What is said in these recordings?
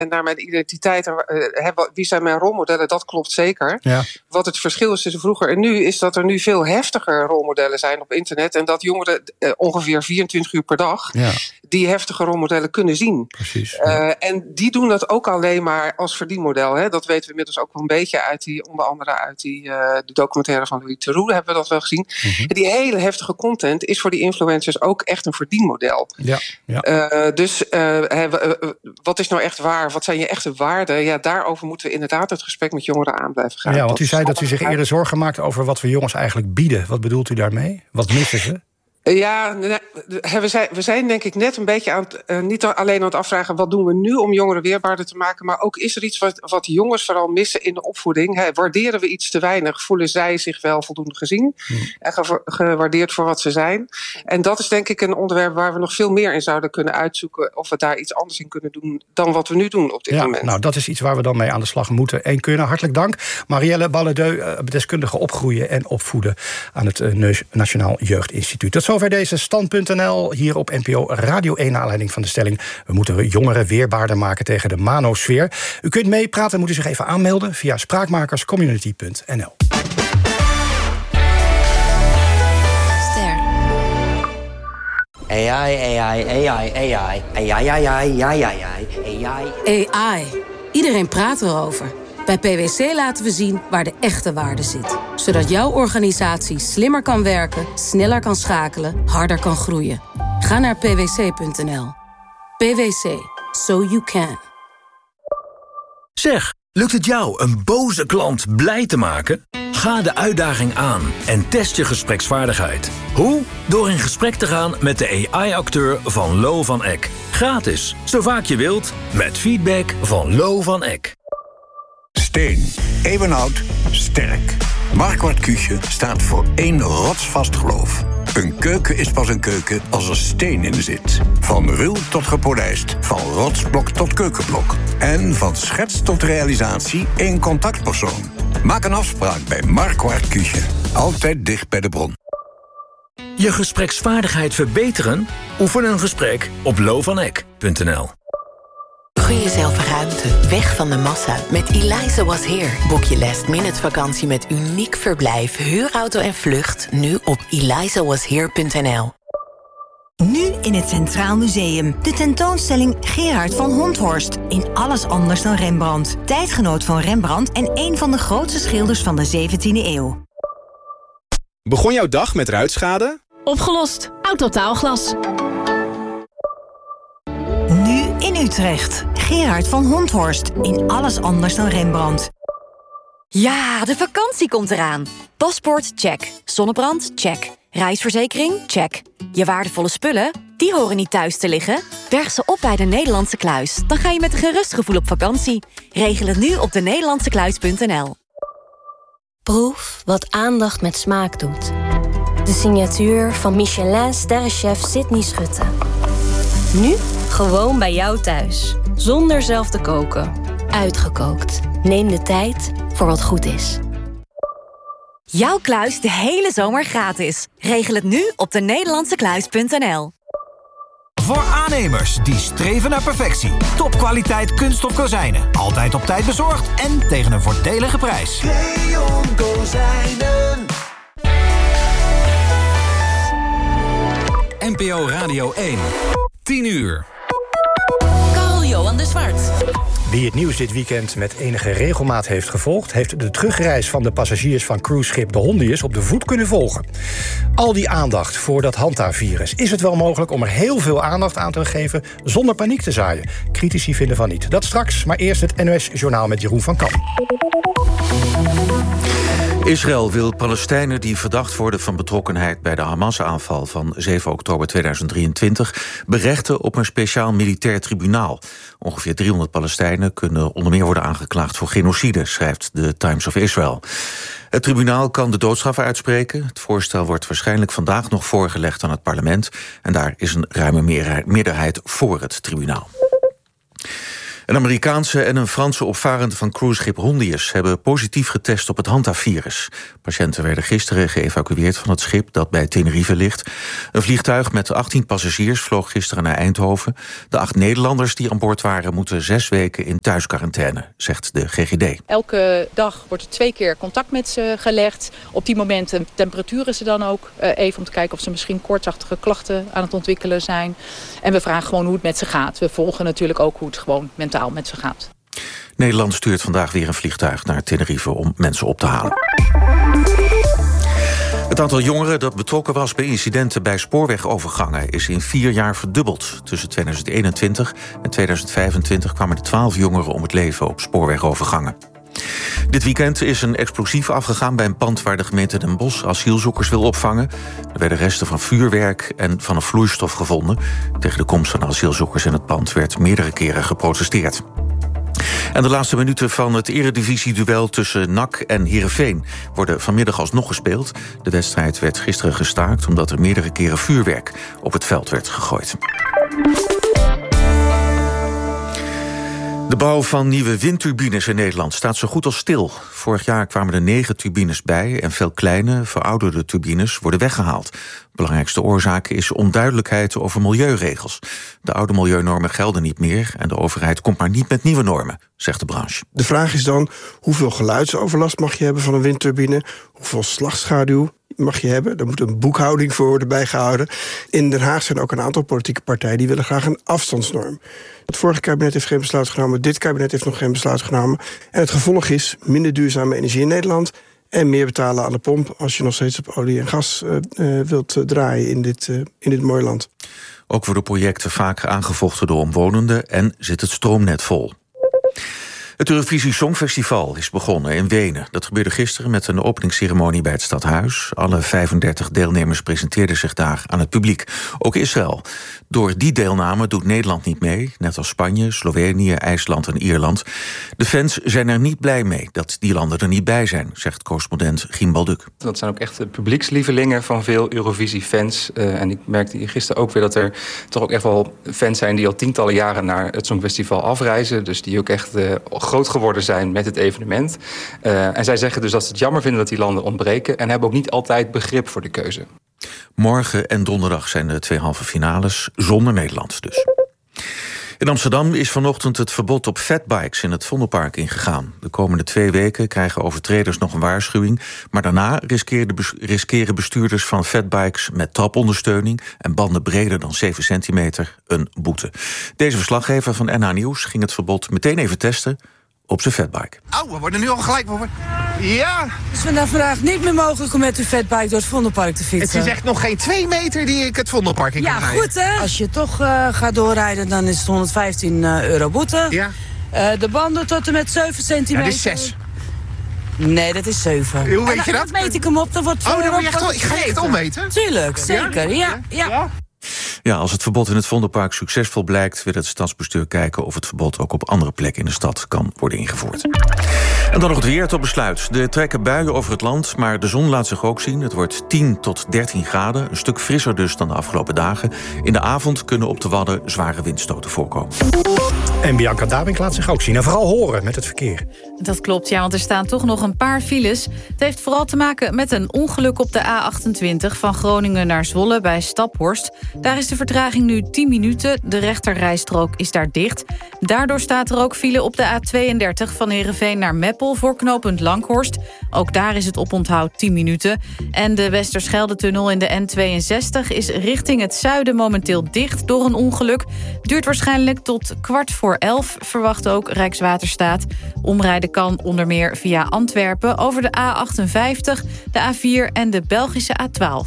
en naar mijn identiteit en wie zijn mijn rolmodellen, dat klopt zeker. Ja. Wat het verschil is tussen vroeger en nu is dat er nu veel heftiger rolmodellen zijn op internet en dat jongeren ongeveer 24 uur per dag die heftige rolmodellen kunnen zien. Precies. En die doen dat ook alleen maar als verdienmodel. Hè. Dat weten we inmiddels ook wel een beetje onder andere uit de documentaire van Louis Theroux hebben we dat wel gezien. Mm-hmm. Die hele heftige content is voor die influencers ook echt een verdienmodel. Ja. Dus wat is nou echt waar? Wat zijn je echte waarden? Ja, daarover moeten we inderdaad het gesprek met jongeren aan blijven gaan. Ja, want u zei dat u zich eerder zorgen maakt over wat we jongens eigenlijk bieden. Wat bedoelt u daarmee? Wat missen ze? Ja, we zijn denk ik net een beetje aan het, niet alleen aan het afvragen wat doen we nu om jongeren weerbaarder te maken, maar ook is er iets wat jongens vooral missen in de opvoeding. Waarderen we iets te weinig? Voelen zij zich wel voldoende gezien en gewaardeerd voor wat ze zijn? En dat is denk ik een onderwerp waar we nog veel meer in zouden kunnen uitzoeken of we daar iets anders in kunnen doen dan wat we nu doen op dit moment. Nou, dat is iets waar we dan mee aan de slag moeten en kunnen. Hartelijk dank. Marielle Balledeu, deskundige opgroeien en opvoeden aan het Nationaal Jeugdinstituut. Dat zover deze Stand.nl hier op NPO Radio 1 naar aanleiding van de stelling: we moeten jongeren weerbaarder maken tegen de manosfeer. U kunt meepraten en moet u zich even aanmelden via spraakmakerscommunity.nl. AI. Iedereen praat erover. Bij PwC laten we zien waar de echte waarde zit. Zodat jouw organisatie slimmer kan werken, sneller kan schakelen, harder kan groeien. Ga naar pwc.nl. PwC. So you can. Zeg, lukt het jou een boze klant blij te maken? Ga de uitdaging aan en test je gespreksvaardigheid. Hoe? Door in gesprek te gaan met de AI-acteur van Lo van Eck. Gratis, zo vaak je wilt, met feedback van Lo van Eck. Steen, eeuwenoud, sterk. Marquardt Küche staat voor één rotsvast geloof. Een keuken is pas een keuken als er steen in zit. Van ruw tot gepolijst, van rotsblok tot keukenblok. En van schets tot realisatie één contactpersoon. Maak een afspraak bij Marquardt Küche. Altijd dicht bij de bron. Je gespreksvaardigheid verbeteren? Oefen een gesprek op lovaneck.nl. Gun jezelf ruimte, weg van de massa. Met Eliza Was Here boek je last-minute vakantie met uniek verblijf, huurauto en vlucht nu op elizawashere.nl. Nu in het Centraal Museum. De tentoonstelling Gerard van Honthorst. In alles anders dan Rembrandt. Tijdgenoot van Rembrandt en een van de grootste schilders van de 17e eeuw. Begon jouw dag met ruitschade? Opgelost. Autotaalglas. Nu in Utrecht. Gerard van Honthorst. In alles anders dan Rembrandt. Ja, de vakantie komt eraan. Paspoort, check. Zonnebrand, check. Reisverzekering, check. Je waardevolle spullen, die horen niet thuis te liggen. Berg ze op bij de Nederlandse Kluis. Dan ga je met een gerust gevoel op vakantie. Regel het nu op denederlandsekluis.nl. Proef wat aandacht met smaak doet. De signatuur van Michelin-sterrenchef Sydney Schutte. Nu gewoon bij jou thuis. Zonder zelf te koken. Uitgekookt. Neem de tijd voor wat goed is. Jouw kluis de hele zomer gratis. Regel het nu op denederlandsekluis.nl. Voor aannemers die streven naar perfectie. Topkwaliteit kunststof kozijnen. Altijd op tijd bezorgd en tegen een voordelige prijs. Leon Kozijnen. NPO Radio 1. 10 uur. Carl-Johan de Zwart. Wie het nieuws dit weekend met enige regelmaat heeft gevolgd, heeft de terugreis van de passagiers van cruiseschip de Hondius op de voet kunnen volgen. Al die aandacht voor dat Hanta-virus. Is het wel mogelijk om er heel veel aandacht aan te geven zonder paniek te zaaien? Critici vinden van niet. Dat straks, maar eerst het NOS-journaal met Jeroen van Kamp. Israël wil Palestijnen die verdacht worden van betrokkenheid bij de Hamas-aanval van 7 oktober 2023 berechten op een speciaal militair tribunaal. Ongeveer 300 Palestijnen kunnen onder meer worden aangeklaagd voor genocide, schrijft de Times of Israel. Het tribunaal kan de doodstraf uitspreken. Het voorstel wordt waarschijnlijk vandaag nog voorgelegd aan het parlement en daar is een ruime meerderheid voor het tribunaal. Een Amerikaanse en een Franse opvarende van cruiseschip Hondius hebben positief getest op het Hanta-virus. Patiënten werden gisteren geëvacueerd van het schip dat bij Tenerife ligt. Een vliegtuig met 18 passagiers vloog gisteren naar Eindhoven. De 8 Nederlanders die aan boord waren moeten 6 weken in thuisquarantaine, zegt de GGD. Elke dag wordt er 2 keer contact met ze gelegd. Op die momenten temperaturen ze dan ook even om te kijken of ze misschien koortsachtige klachten aan het ontwikkelen zijn. En we vragen gewoon hoe het met ze gaat. We volgen natuurlijk ook hoe het gewoon mentaal met ze gaat. Nederland stuurt vandaag weer een vliegtuig naar Tenerife om mensen op te halen. Het aantal jongeren dat betrokken was bij incidenten bij spoorwegovergangen is in 4 jaar verdubbeld. Tussen 2021 en 2025 kwamen er 12 jongeren om het leven op spoorwegovergangen. Dit weekend is een explosief afgegaan bij een pand waar de gemeente Den Bosch asielzoekers wil opvangen. Er werden resten van vuurwerk en van een vloeistof gevonden. Tegen de komst van asielzoekers in het pand werd meerdere keren geprotesteerd. En de laatste minuten van het eredivisie-duel tussen NAC en Heerenveen worden vanmiddag alsnog gespeeld. De wedstrijd werd gisteren gestaakt omdat er meerdere keren vuurwerk op het veld werd gegooid. De bouw van nieuwe windturbines in Nederland staat zo goed als stil. Vorig jaar kwamen er 9 turbines bij en veel kleine, verouderde turbines worden weggehaald. Belangrijkste oorzaak is onduidelijkheid over milieuregels. De oude milieunormen gelden niet meer en de overheid komt maar niet met nieuwe normen, zegt de branche. De vraag is dan, hoeveel geluidsoverlast mag je hebben van een windturbine? Hoeveel slagschaduw mag je hebben? Daar moet een boekhouding voor worden bijgehouden. In Den Haag zijn ook een aantal politieke partijen die willen graag een afstandsnorm. Het vorige kabinet heeft geen besluit genomen, dit kabinet heeft nog geen besluit genomen. En het gevolg is minder duurzame energie in Nederland en meer betalen aan de pomp als je nog steeds op olie en gas wilt draaien in dit mooie land. Ook worden projecten vaak aangevochten door omwonenden en zit het stroomnet vol. Het Eurovisie Songfestival is begonnen in Wenen. Dat gebeurde gisteren met een openingsceremonie bij het Stadhuis. Alle 35 deelnemers presenteerden zich daar aan het publiek. Ook Israël. Door die deelname doet Nederland niet mee, net als Spanje, Slovenië, IJsland en Ierland. De fans zijn er niet blij mee dat die landen er niet bij zijn, zegt correspondent Giem Balduk. Dat zijn ook echt de publiekslievelingen van veel Eurovisie-fans. En ik merkte hier gisteren ook weer dat er toch ook echt wel fans zijn die al tientallen jaren naar het Songfestival afreizen. Dus die ook echt groot geworden zijn met het evenement. En zij zeggen dus dat ze het jammer vinden dat die landen ontbreken en hebben ook niet altijd begrip voor de keuze. Morgen en donderdag zijn de 2 halve finales zonder Nederland dus. In Amsterdam is vanochtend het verbod op fatbikes in het Vondelpark ingegaan. De komende 2 weken krijgen overtreders nog een waarschuwing, maar daarna riskeren bestuurders van fatbikes met trapondersteuning en banden breder dan 7 centimeter een boete. Deze verslaggever van NH Nieuws ging het verbod meteen even testen op zijn fatbike. We worden nu al gelijk voor. Ja. Dus vandaag niet meer mogelijk om met uw fatbike door het Vondelpark te fietsen. Het is echt nog geen 2 meter die ik het Vondelpark in kan rijden. Ja, goed hè. Als je toch gaat doorrijden, dan is het €115 boete. Ja. De banden tot en met 7 centimeter. Ja, dat is 6. Nee, dat is 7. Hoe weet je dat? Dan meet ik hem op, dan wordt dan moet je echt ga je echt ommeten? Tuurlijk, zeker. Ja. Ja, als het verbod in het Vondelpark succesvol blijkt, wil het stadsbestuur kijken of het verbod ook op andere plekken in de stad kan worden ingevoerd. En dan nog het weer tot besluit. Er trekken buien over het land, maar de zon laat zich ook zien. Het wordt 10 tot 13 graden, een stuk frisser dus dan de afgelopen dagen. In de avond kunnen op de Wadden zware windstoten voorkomen. En Bianca Damink laat zich ook zien en vooral horen met het verkeer. Dat klopt, ja, want er staan toch nog een paar files. Het heeft vooral te maken met een ongeluk op de A28 van Groningen naar Zwolle bij Staphorst. Daar is de vertraging nu 10 minuten. De rechterrijstrook is daar dicht. Daardoor staat er ook file op de A32 van Heerenveen naar Meppel voor knooppunt Langhorst. Ook daar is het oponthoud 10 minuten. En de Westerschelde-tunnel in de N62 is richting het zuiden momenteel dicht door een ongeluk. Duurt waarschijnlijk tot 11:15, verwacht ook Rijkswaterstaat. Omrijden kan onder meer via Antwerpen over de A58, de A4 en de Belgische A12.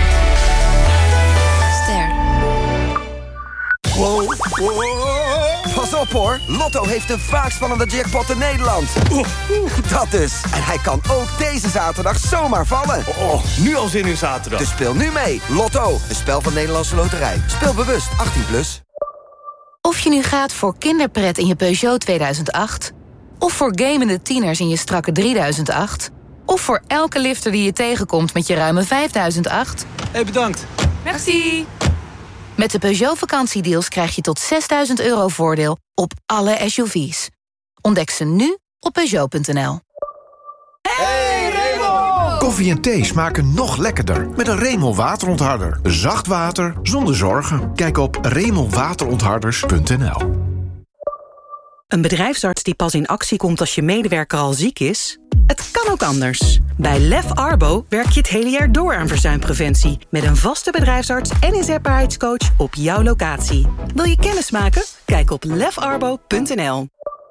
Wow. Pas op hoor, Lotto heeft de vaakst spannende jackpot in Nederland. Dat dus. En hij kan ook deze zaterdag zomaar vallen. Nu al zin in zaterdag. Dus speel nu mee. Lotto, een spel van Nederlandse Loterij. Speel bewust, 18+. Of je nu gaat voor kinderpret in je Peugeot 2008... of voor gamende tieners in je strakke 3008... of voor elke lifter die je tegenkomt met je ruime 5008... Bedankt. Merci. Met de Peugeot vakantiedeals krijg je tot €6.000 voordeel op alle SUV's. Ontdek ze nu op Peugeot.nl. Hey Raymond! Koffie en thee smaken nog lekkerder met een Raymond waterontharder. Zacht water zonder zorgen. Kijk op RaymondWaterontharders.nl. Een bedrijfsarts die pas in actie komt als je medewerker al ziek is? Het kan ook anders. Bij Lef Arbo werk je het hele jaar door aan verzuimpreventie. Met een vaste bedrijfsarts en inzetbaarheidscoach op jouw locatie. Wil je kennis maken? Kijk op lefarbo.nl.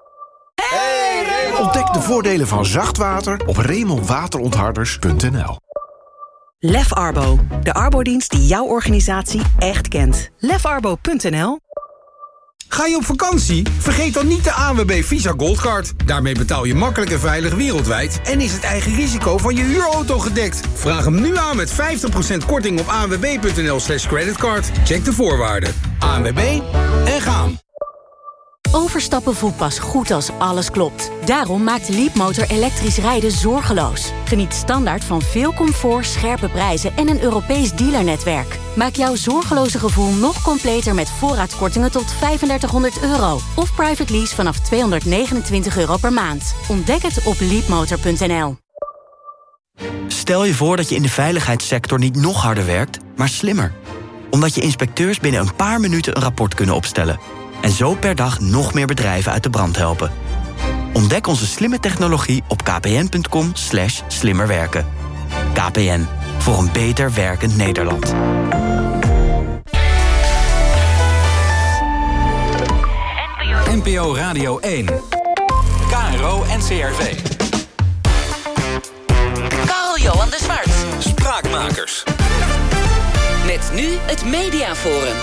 Ontdek de voordelen van zacht water op RaymondWaterontharders.nl. Lef Arbo, de arbodienst die jouw organisatie echt kent. lefarbo.nl. Ga je op vakantie? Vergeet dan niet de ANWB Visa Goldcard. Daarmee betaal je makkelijk en veilig wereldwijd en is het eigen risico van je huurauto gedekt. Vraag hem nu aan met 50% korting op anwb.nl/creditcard. Check de voorwaarden. ANWB en gaan. Overstappen voelt pas goed als alles klopt. Daarom maakt Leapmotor elektrisch rijden zorgeloos. Geniet standaard van veel comfort, scherpe prijzen en een Europees dealernetwerk. Maak jouw zorgeloze gevoel nog completer met voorraadkortingen tot €3500. Of private lease vanaf €229 per maand. Ontdek het op leapmotor.nl. Stel je voor dat je in de veiligheidssector niet nog harder werkt, maar slimmer. Omdat je inspecteurs binnen een paar minuten een rapport kunnen opstellen. En zo per dag nog meer bedrijven uit de brand helpen. Ontdek onze slimme technologie op kpn.com/slimmerwerken. KPN, voor een beter werkend Nederland. NPO Radio 1. KRO NCRV. Karl-Johan de Zwart. Spraakmakers. Met nu het Mediaforum.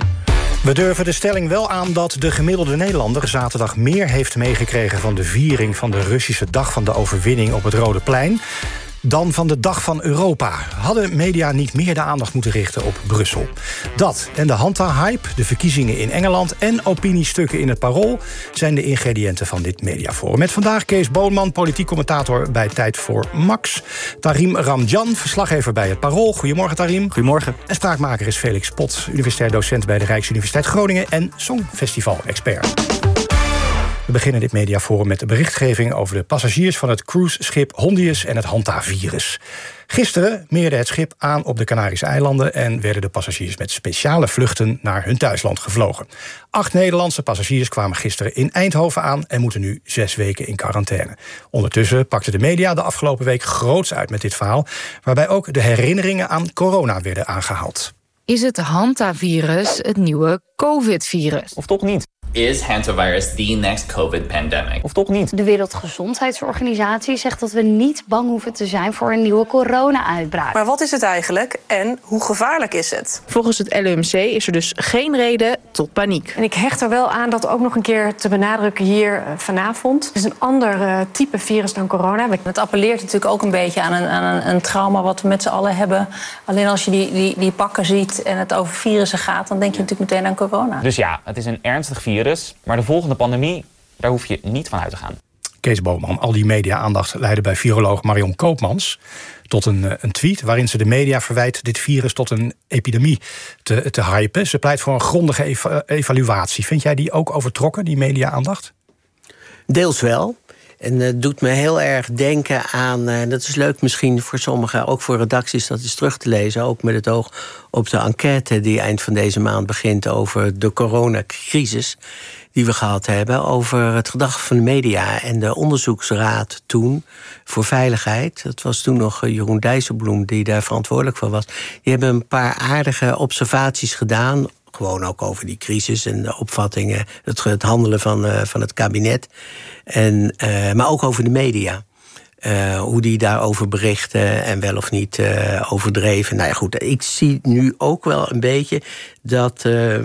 We durven de stelling wel aan dat de gemiddelde Nederlander zaterdag meer heeft meegekregen van de viering van de Russische Dag van de Overwinning op het Rode Plein dan van de Dag van Europa. Hadden media niet meer de aandacht moeten richten op Brussel? Dat en de Hanta-hype, de verkiezingen in Engeland en opiniestukken in het Parool zijn de ingrediënten van dit mediaforum. Met vandaag Kees Boonman, politiek commentator bij Tijd voor Max. Tarim Ramjan, verslaggever bij het Parool. Goedemorgen, Tarim. Goedemorgen. En spraakmaker is Felix Pot, universitair docent bij de Rijksuniversiteit Groningen en Songfestival-expert. We beginnen dit mediaforum met de berichtgeving over de passagiers van het cruiseschip Hondius en het Hanta-virus. Gisteren meerde het schip aan op de Canarische eilanden en werden de passagiers met speciale vluchten naar hun thuisland gevlogen. 8 Nederlandse passagiers kwamen gisteren in Eindhoven aan en moeten nu 6 weken in quarantaine. Ondertussen pakten de media de afgelopen week groots uit met dit verhaal, waarbij ook de herinneringen aan corona werden aangehaald. Is het Hanta-virus het nieuwe COVID-virus? Of toch niet? Is hantavirus the next COVID pandemic? Of toch niet? De Wereldgezondheidsorganisatie zegt dat we niet bang hoeven te zijn voor een nieuwe corona-uitbraak. Maar wat is het eigenlijk en hoe gevaarlijk is het? Volgens het LUMC is er dus geen reden tot paniek. En ik hecht er wel aan dat ook nog een keer te benadrukken hier vanavond. Het is een ander type virus dan corona. Het appelleert natuurlijk ook een beetje aan een trauma wat we met z'n allen hebben. Alleen als je die pakken ziet en het over virussen gaat, dan denk je natuurlijk meteen aan corona. Dus ja, het is een ernstig virus, maar de volgende pandemie, daar hoef je niet van uit te gaan. Kees Boonman, al die media-aandacht leidde bij viroloog Marion Koopmans tot een tweet waarin ze de media verwijt dit virus tot een epidemie te hypen. Ze pleit voor een grondige evaluatie. Vind jij die ook overtrokken, die media-aandacht? Deels wel. En het doet me heel erg denken aan, dat is leuk misschien voor sommigen, ook voor redacties, dat is terug te lezen, ook met het oog op de enquête die eind van deze maand begint over de coronacrisis die we gehad hebben, over het gedrag van de media en de onderzoeksraad toen voor veiligheid. Dat was toen nog Jeroen Dijsselbloem die daar verantwoordelijk voor was. Die hebben een paar aardige observaties gedaan, gewoon ook over die crisis en de opvattingen, het handelen van het kabinet. Maar ook over de media. Hoe die daarover berichten en wel of niet overdreven. Nou ja, goed, ik zie nu ook wel een beetje dat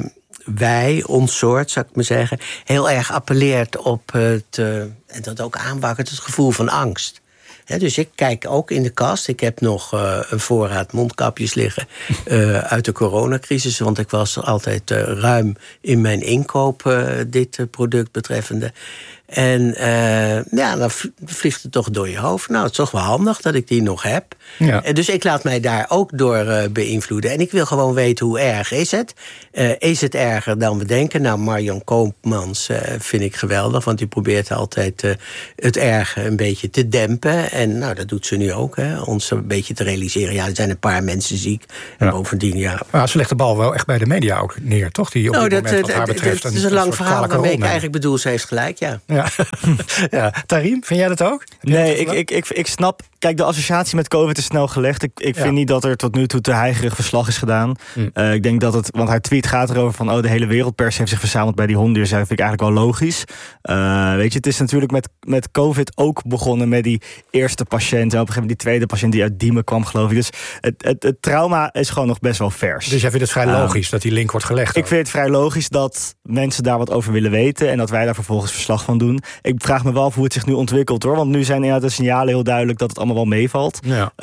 wij, ons soort, zou ik maar zeggen, heel erg appelleert op en dat ook aanwakkert, het gevoel van angst. Dus ik kijk ook in de kast. Ik heb nog een voorraad mondkapjes liggen uit de coronacrisis. Want ik was altijd ruim in mijn inkoop dit product betreffende. En dan vliegt het toch door je hoofd. Nou, het is toch wel handig dat ik die nog heb. Ja. Dus ik laat mij daar ook door beïnvloeden. En ik wil gewoon weten, hoe erg is het? Is het erger dan we denken? Nou, Marion Koopmans vind ik geweldig. Want die probeert altijd het erge een beetje te dempen. En nou, dat doet ze nu ook. Ons een beetje te realiseren. Ja, er zijn een paar mensen ziek. En bovendien, ja. Maar ze legt de bal wel echt bij de media ook neer, toch? Die op dit moment wat haar betreft dat is een lang verhaal waarmee ik eigenlijk bedoel, ze heeft gelijk, ja. Ja. Tarim, vind jij dat ook? Nee, ik snap. Kijk, de associatie met COVID is snel gelegd. Ik vind niet dat er tot nu toe te heigerig verslag is gedaan. Ik denk dat het, want haar tweet gaat erover van, de hele wereldpers heeft zich verzameld bij die hondendier. Dat vind ik eigenlijk wel logisch. Weet je, het is natuurlijk met COVID ook begonnen met die eerste patiënt. En op een gegeven moment die tweede patiënt die uit Diemen kwam, geloof ik. Dus het trauma is gewoon nog best wel vers. Dus jij vindt het vrij logisch dat die link wordt gelegd? Ik vind het vrij logisch dat mensen daar wat over willen weten en dat wij daar vervolgens verslag van doen. Ik vraag me wel af hoe het zich nu ontwikkelt, hoor. Want nu zijn inderdaad de signalen heel duidelijk dat het allemaal wel meevalt.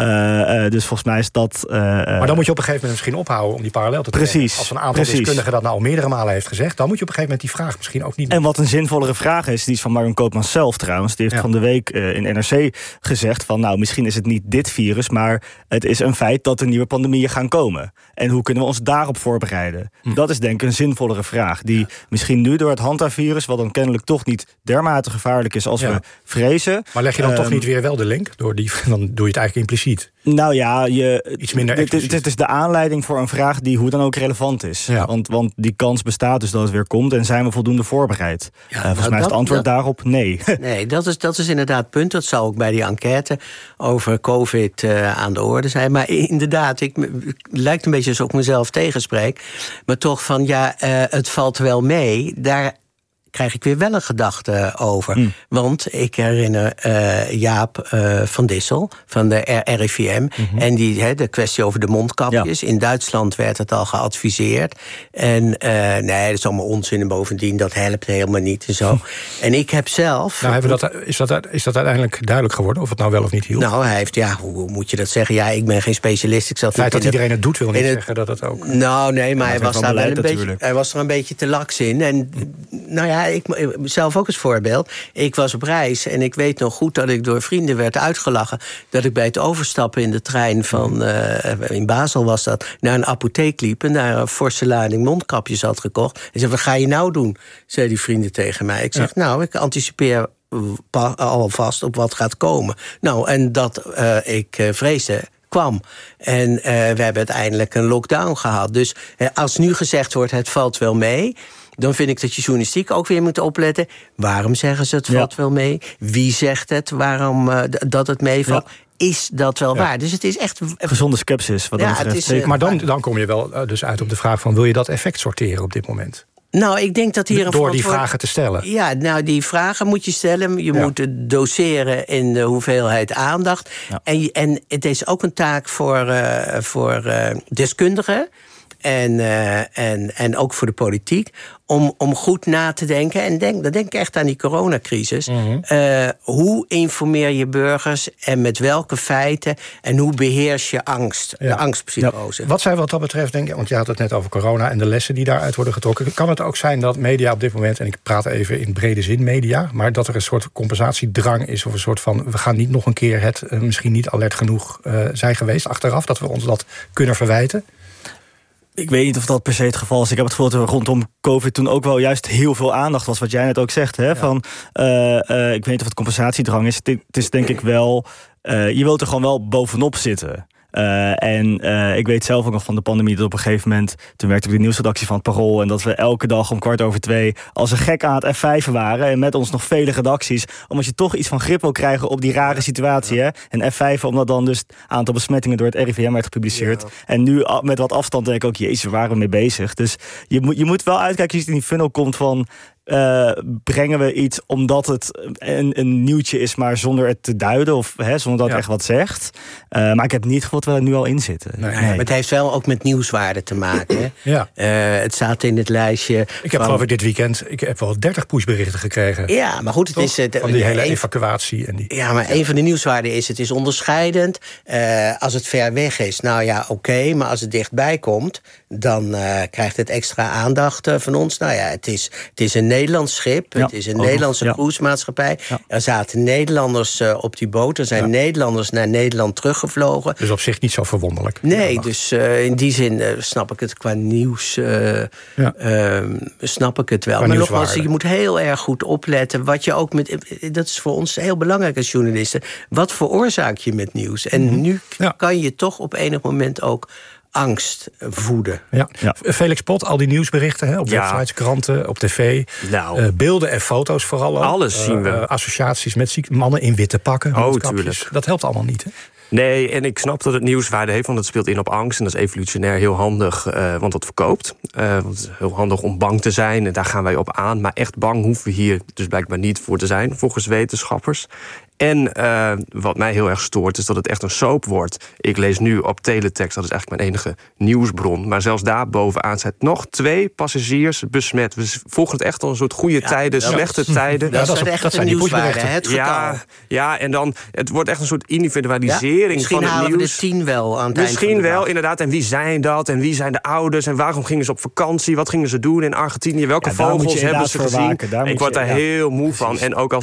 Ja. Dus volgens mij is dat... maar dan moet je op een gegeven moment misschien ophouden om die parallel te trekken. Precies. Als een aantal deskundigen dat nou al meerdere malen heeft gezegd, dan moet je op een gegeven moment die vraag misschien ook niet doen. En wat een zinvollere vraag is, die is van Marion Koopmans zelf trouwens. Die heeft van de week in NRC gezegd van, nou, misschien is het niet dit virus, maar het is een feit dat er nieuwe pandemieën gaan komen. En hoe kunnen we ons daarop voorbereiden? Dat is denk ik een zinvollere vraag. Die misschien nu door het hantavirus, wat dan kennelijk toch niet dermate gevaarlijk is als we vrezen. Maar leg je dan toch niet weer wel de link? Dan doe je het eigenlijk impliciet. Nou ja, iets minder expliciet. Dit is de aanleiding voor een vraag die hoe dan ook relevant is. Ja. Want die kans bestaat dus dat het weer komt. En zijn we voldoende voorbereid? Volgens mij is het antwoord daarop nee. Nee, dat is inderdaad het punt. Dat zal ook bij die enquête over COVID aan de orde zijn. Maar inderdaad, het lijkt een beetje alsof ik mezelf tegenspreek. Maar toch van, het valt wel mee. Daar krijg ik weer wel een gedachte over. Want ik herinner Jaap van Dissel van de RIVM. En de kwestie over de mondkapjes. Ja. In Duitsland werd het al geadviseerd. En nee, dat is allemaal onzin. En bovendien, dat helpt helemaal niet en zo. En ik heb zelf... Nou, is dat uiteindelijk duidelijk geworden? Of het nou wel of niet hielp? Nou, hij heeft, hoe moet je dat zeggen? Ja, ik ben geen specialist. Het feit dat iedereen het doet, wil niet zeggen dat het ook... Nou, nee, maar hij was daar wel hij was er een beetje te laks in. En nou ja, ik zelf ook als voorbeeld. Ik was op reis en ik weet nog goed dat ik door vrienden werd uitgelachen dat ik bij het overstappen in de trein van, in Basel was dat, naar een apotheek liep en daar een forse lading mondkapjes had gekocht. En zei, wat ga je nou doen? Zei die vrienden tegen mij. Ik zeg, nou, ik anticipeer alvast op wat gaat komen. Nou, en dat ik vreesde kwam. En we hebben uiteindelijk een lockdown gehad. Dus als nu gezegd wordt, het valt wel mee, dan vind ik dat je journalistiek ook weer moet opletten. Waarom zeggen ze het valt wel mee? Wie zegt het? Waarom dat het meevalt? Ja. Is dat wel waar? Dus het is echt gezonde scepsis. Wat dat betreft. Maar dan kom je wel dus uit op de vraag van, wil je dat effect sorteren op dit moment? Nou, ik denk dat hier door die vragen te stellen. Ja, nou, die vragen moet je stellen. Je moet het doseren in de hoeveelheid aandacht. Ja. En het is ook een taak voor deskundigen en ook voor de politiek om goed na te denken. En dan denk ik echt aan die coronacrisis. Hoe informeer je burgers en met welke feiten en hoe beheers je angst, de angstpsychose? Ja. Wat zijn wat dat betreft, denk ik, want je had het net over corona en de lessen die daaruit worden getrokken. Kan het ook zijn dat media op dit moment, en ik praat even in brede zin media, maar dat er een soort compensatiedrang is of een soort van, we gaan niet nog een keer het misschien niet alert genoeg zijn geweest achteraf, dat we ons dat kunnen verwijten? Ik weet niet of dat per se het geval is. Ik heb het gevoel dat er rondom COVID toen ook wel juist heel veel aandacht was. Wat jij net ook zegt. Hè? Ja. Van, ik weet niet of het compensatiedrang is. Het is denk ik wel, je wilt er gewoon wel bovenop zitten. Ik weet zelf ook nog van de pandemie dat op een gegeven moment, toen werkte ik op de nieuwsredactie van het Parool, en dat we elke dag om 2:15 als een gek aan het F5'en waren en met ons nog vele redacties, omdat je toch iets van grip wil krijgen op die rare situatie. Hè? En F5'en omdat dan dus het aantal besmettingen door het RIVM werd gepubliceerd. Ja. En nu met wat afstand denk ik ook, jezus, waar waren we mee bezig? Dus je moet wel uitkijken als je in die funnel komt van, brengen we iets omdat het een nieuwtje is, maar zonder het te duiden of zonder dat het echt wat zegt. Maar ik heb niet gevoeld dat we er nu al in zitten. Nee. Maar het heeft wel ook met nieuwswaarde te maken. Hè? Het staat in het lijstje. Ik heb geloof ik dit weekend wel 30 pushberichten gekregen. Ja, maar goed, het is van die hele evacuatie. Ja, maar een van de nieuwswaarden is, het is onderscheidend. Als het ver weg is, nou ja, oké, maar als het dichtbij komt, dan krijgt het extra aandacht van ons. Nou ja, het is een Nederlands schip. Het is een Nederlandse cruisemaatschappij. Ja. Er zaten Nederlanders op die boot. Er zijn Nederlanders naar Nederland teruggevlogen. Dus op zich niet zo verwonderlijk. Nee, dus in die zin snap ik het qua nieuws. Snap ik het wel. Maar nogmaals, je moet heel erg goed opletten. Wat je ook dat is voor ons heel belangrijk als journalisten. Wat veroorzaak je met nieuws? En nu kan je toch op enig moment ook angst voeden. Ja. Felix Pot, al die nieuwsberichten op websites, kranten, op tv. Beelden en foto's vooral. Alles zien we. Associaties met mannen in witte pakken. Tuurlijk. Dat helpt allemaal niet, hè? Nee, en ik snap dat het nieuwswaarde heeft, want het speelt in op angst. En dat is evolutionair heel handig, want dat verkoopt. Want het is heel handig om bang te zijn, en daar gaan wij op aan. Maar echt bang hoeven we hier dus blijkbaar niet voor te zijn, volgens wetenschappers. En wat mij heel erg stoort, is dat het echt een soap wordt. Ik lees nu op teletext, dat is eigenlijk mijn enige nieuwsbron. Maar zelfs daar bovenaan zijn nog 2 passagiers besmet. We volgen het echt al een soort goede tijden, slechte tijden. Dat is echt een nieuwswaarde, het getal. Ja, en dan, het wordt echt een soort individualisering van het nieuws. Misschien halen we de 10 wel aan het eind van de Misschien wel, dag. inderdaad. En wie zijn dat? En wie zijn de ouders? En waarom gingen ze op vakantie? Wat gingen ze doen in Argentinië? Welke vogels hebben ze gezien? Ik word daar heel moe van. En ook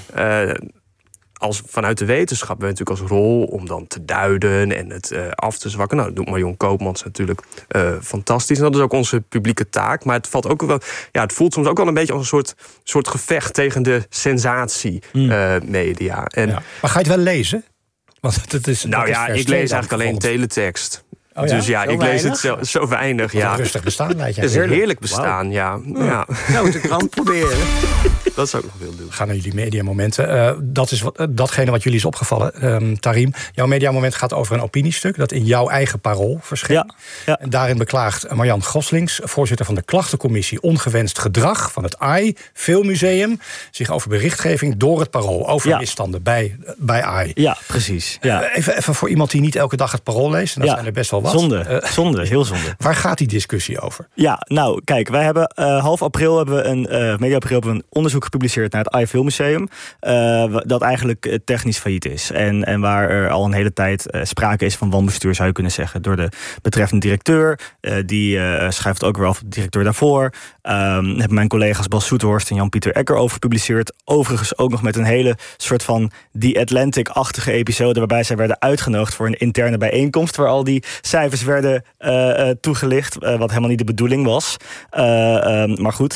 als vanuit de wetenschap hebben we natuurlijk als rol om dan te duiden en het af te zwakken. Nou, dat doet Marion Koopmans natuurlijk fantastisch. En dat is ook onze publieke taak. Maar het valt ook wel, het voelt soms ook wel een beetje als een soort gevecht tegen de sensatie-media. Maar ga je het wel lezen? Want het is. Ik lees eigenlijk alleen teletext. Oh ja? Dus ik lees het zo weinig. Een rustig bestaan, lijkt je. Het is een heerlijk bestaan, Nou, de krant proberen. Dat zou ik nog willen doen. We gaan naar jullie mediamomenten. Dat is datgene wat jullie is opgevallen. Tarim, jouw mediamoment gaat over een opiniestuk dat in jouw eigen Parool verscheen. Ja. En daarin beklaagt Marjan Goslings, voorzitter van de klachtencommissie Ongewenst Gedrag van het AI Filmmuseum, zich over berichtgeving door het Parool. Over misstanden bij AI. Ja, precies. Ja. Even voor iemand die niet elke dag het Parool leest. En dat zijn er best wel wat. Zonde, heel zonde. Waar gaat die discussie over? Ja, nou, kijk, wij hebben half april hebben we een onderzoek gepubliceerd naar het AI Filmmuseum. Dat eigenlijk technisch failliet is. En waar er al een hele tijd sprake is van wanbestuur, zou je kunnen zeggen, door de betreffende directeur. Die schrijft ook weer af op de directeur daarvoor. Hebben mijn collega's Bas Soeterhorst en Jan-Pieter Ecker over gepubliceerd. Overigens ook nog met een hele soort van The Atlantic-achtige episode, waarbij zij werden uitgenodigd voor een interne bijeenkomst, waar al die cijfers werden toegelicht, wat helemaal niet de bedoeling was. Maar goed.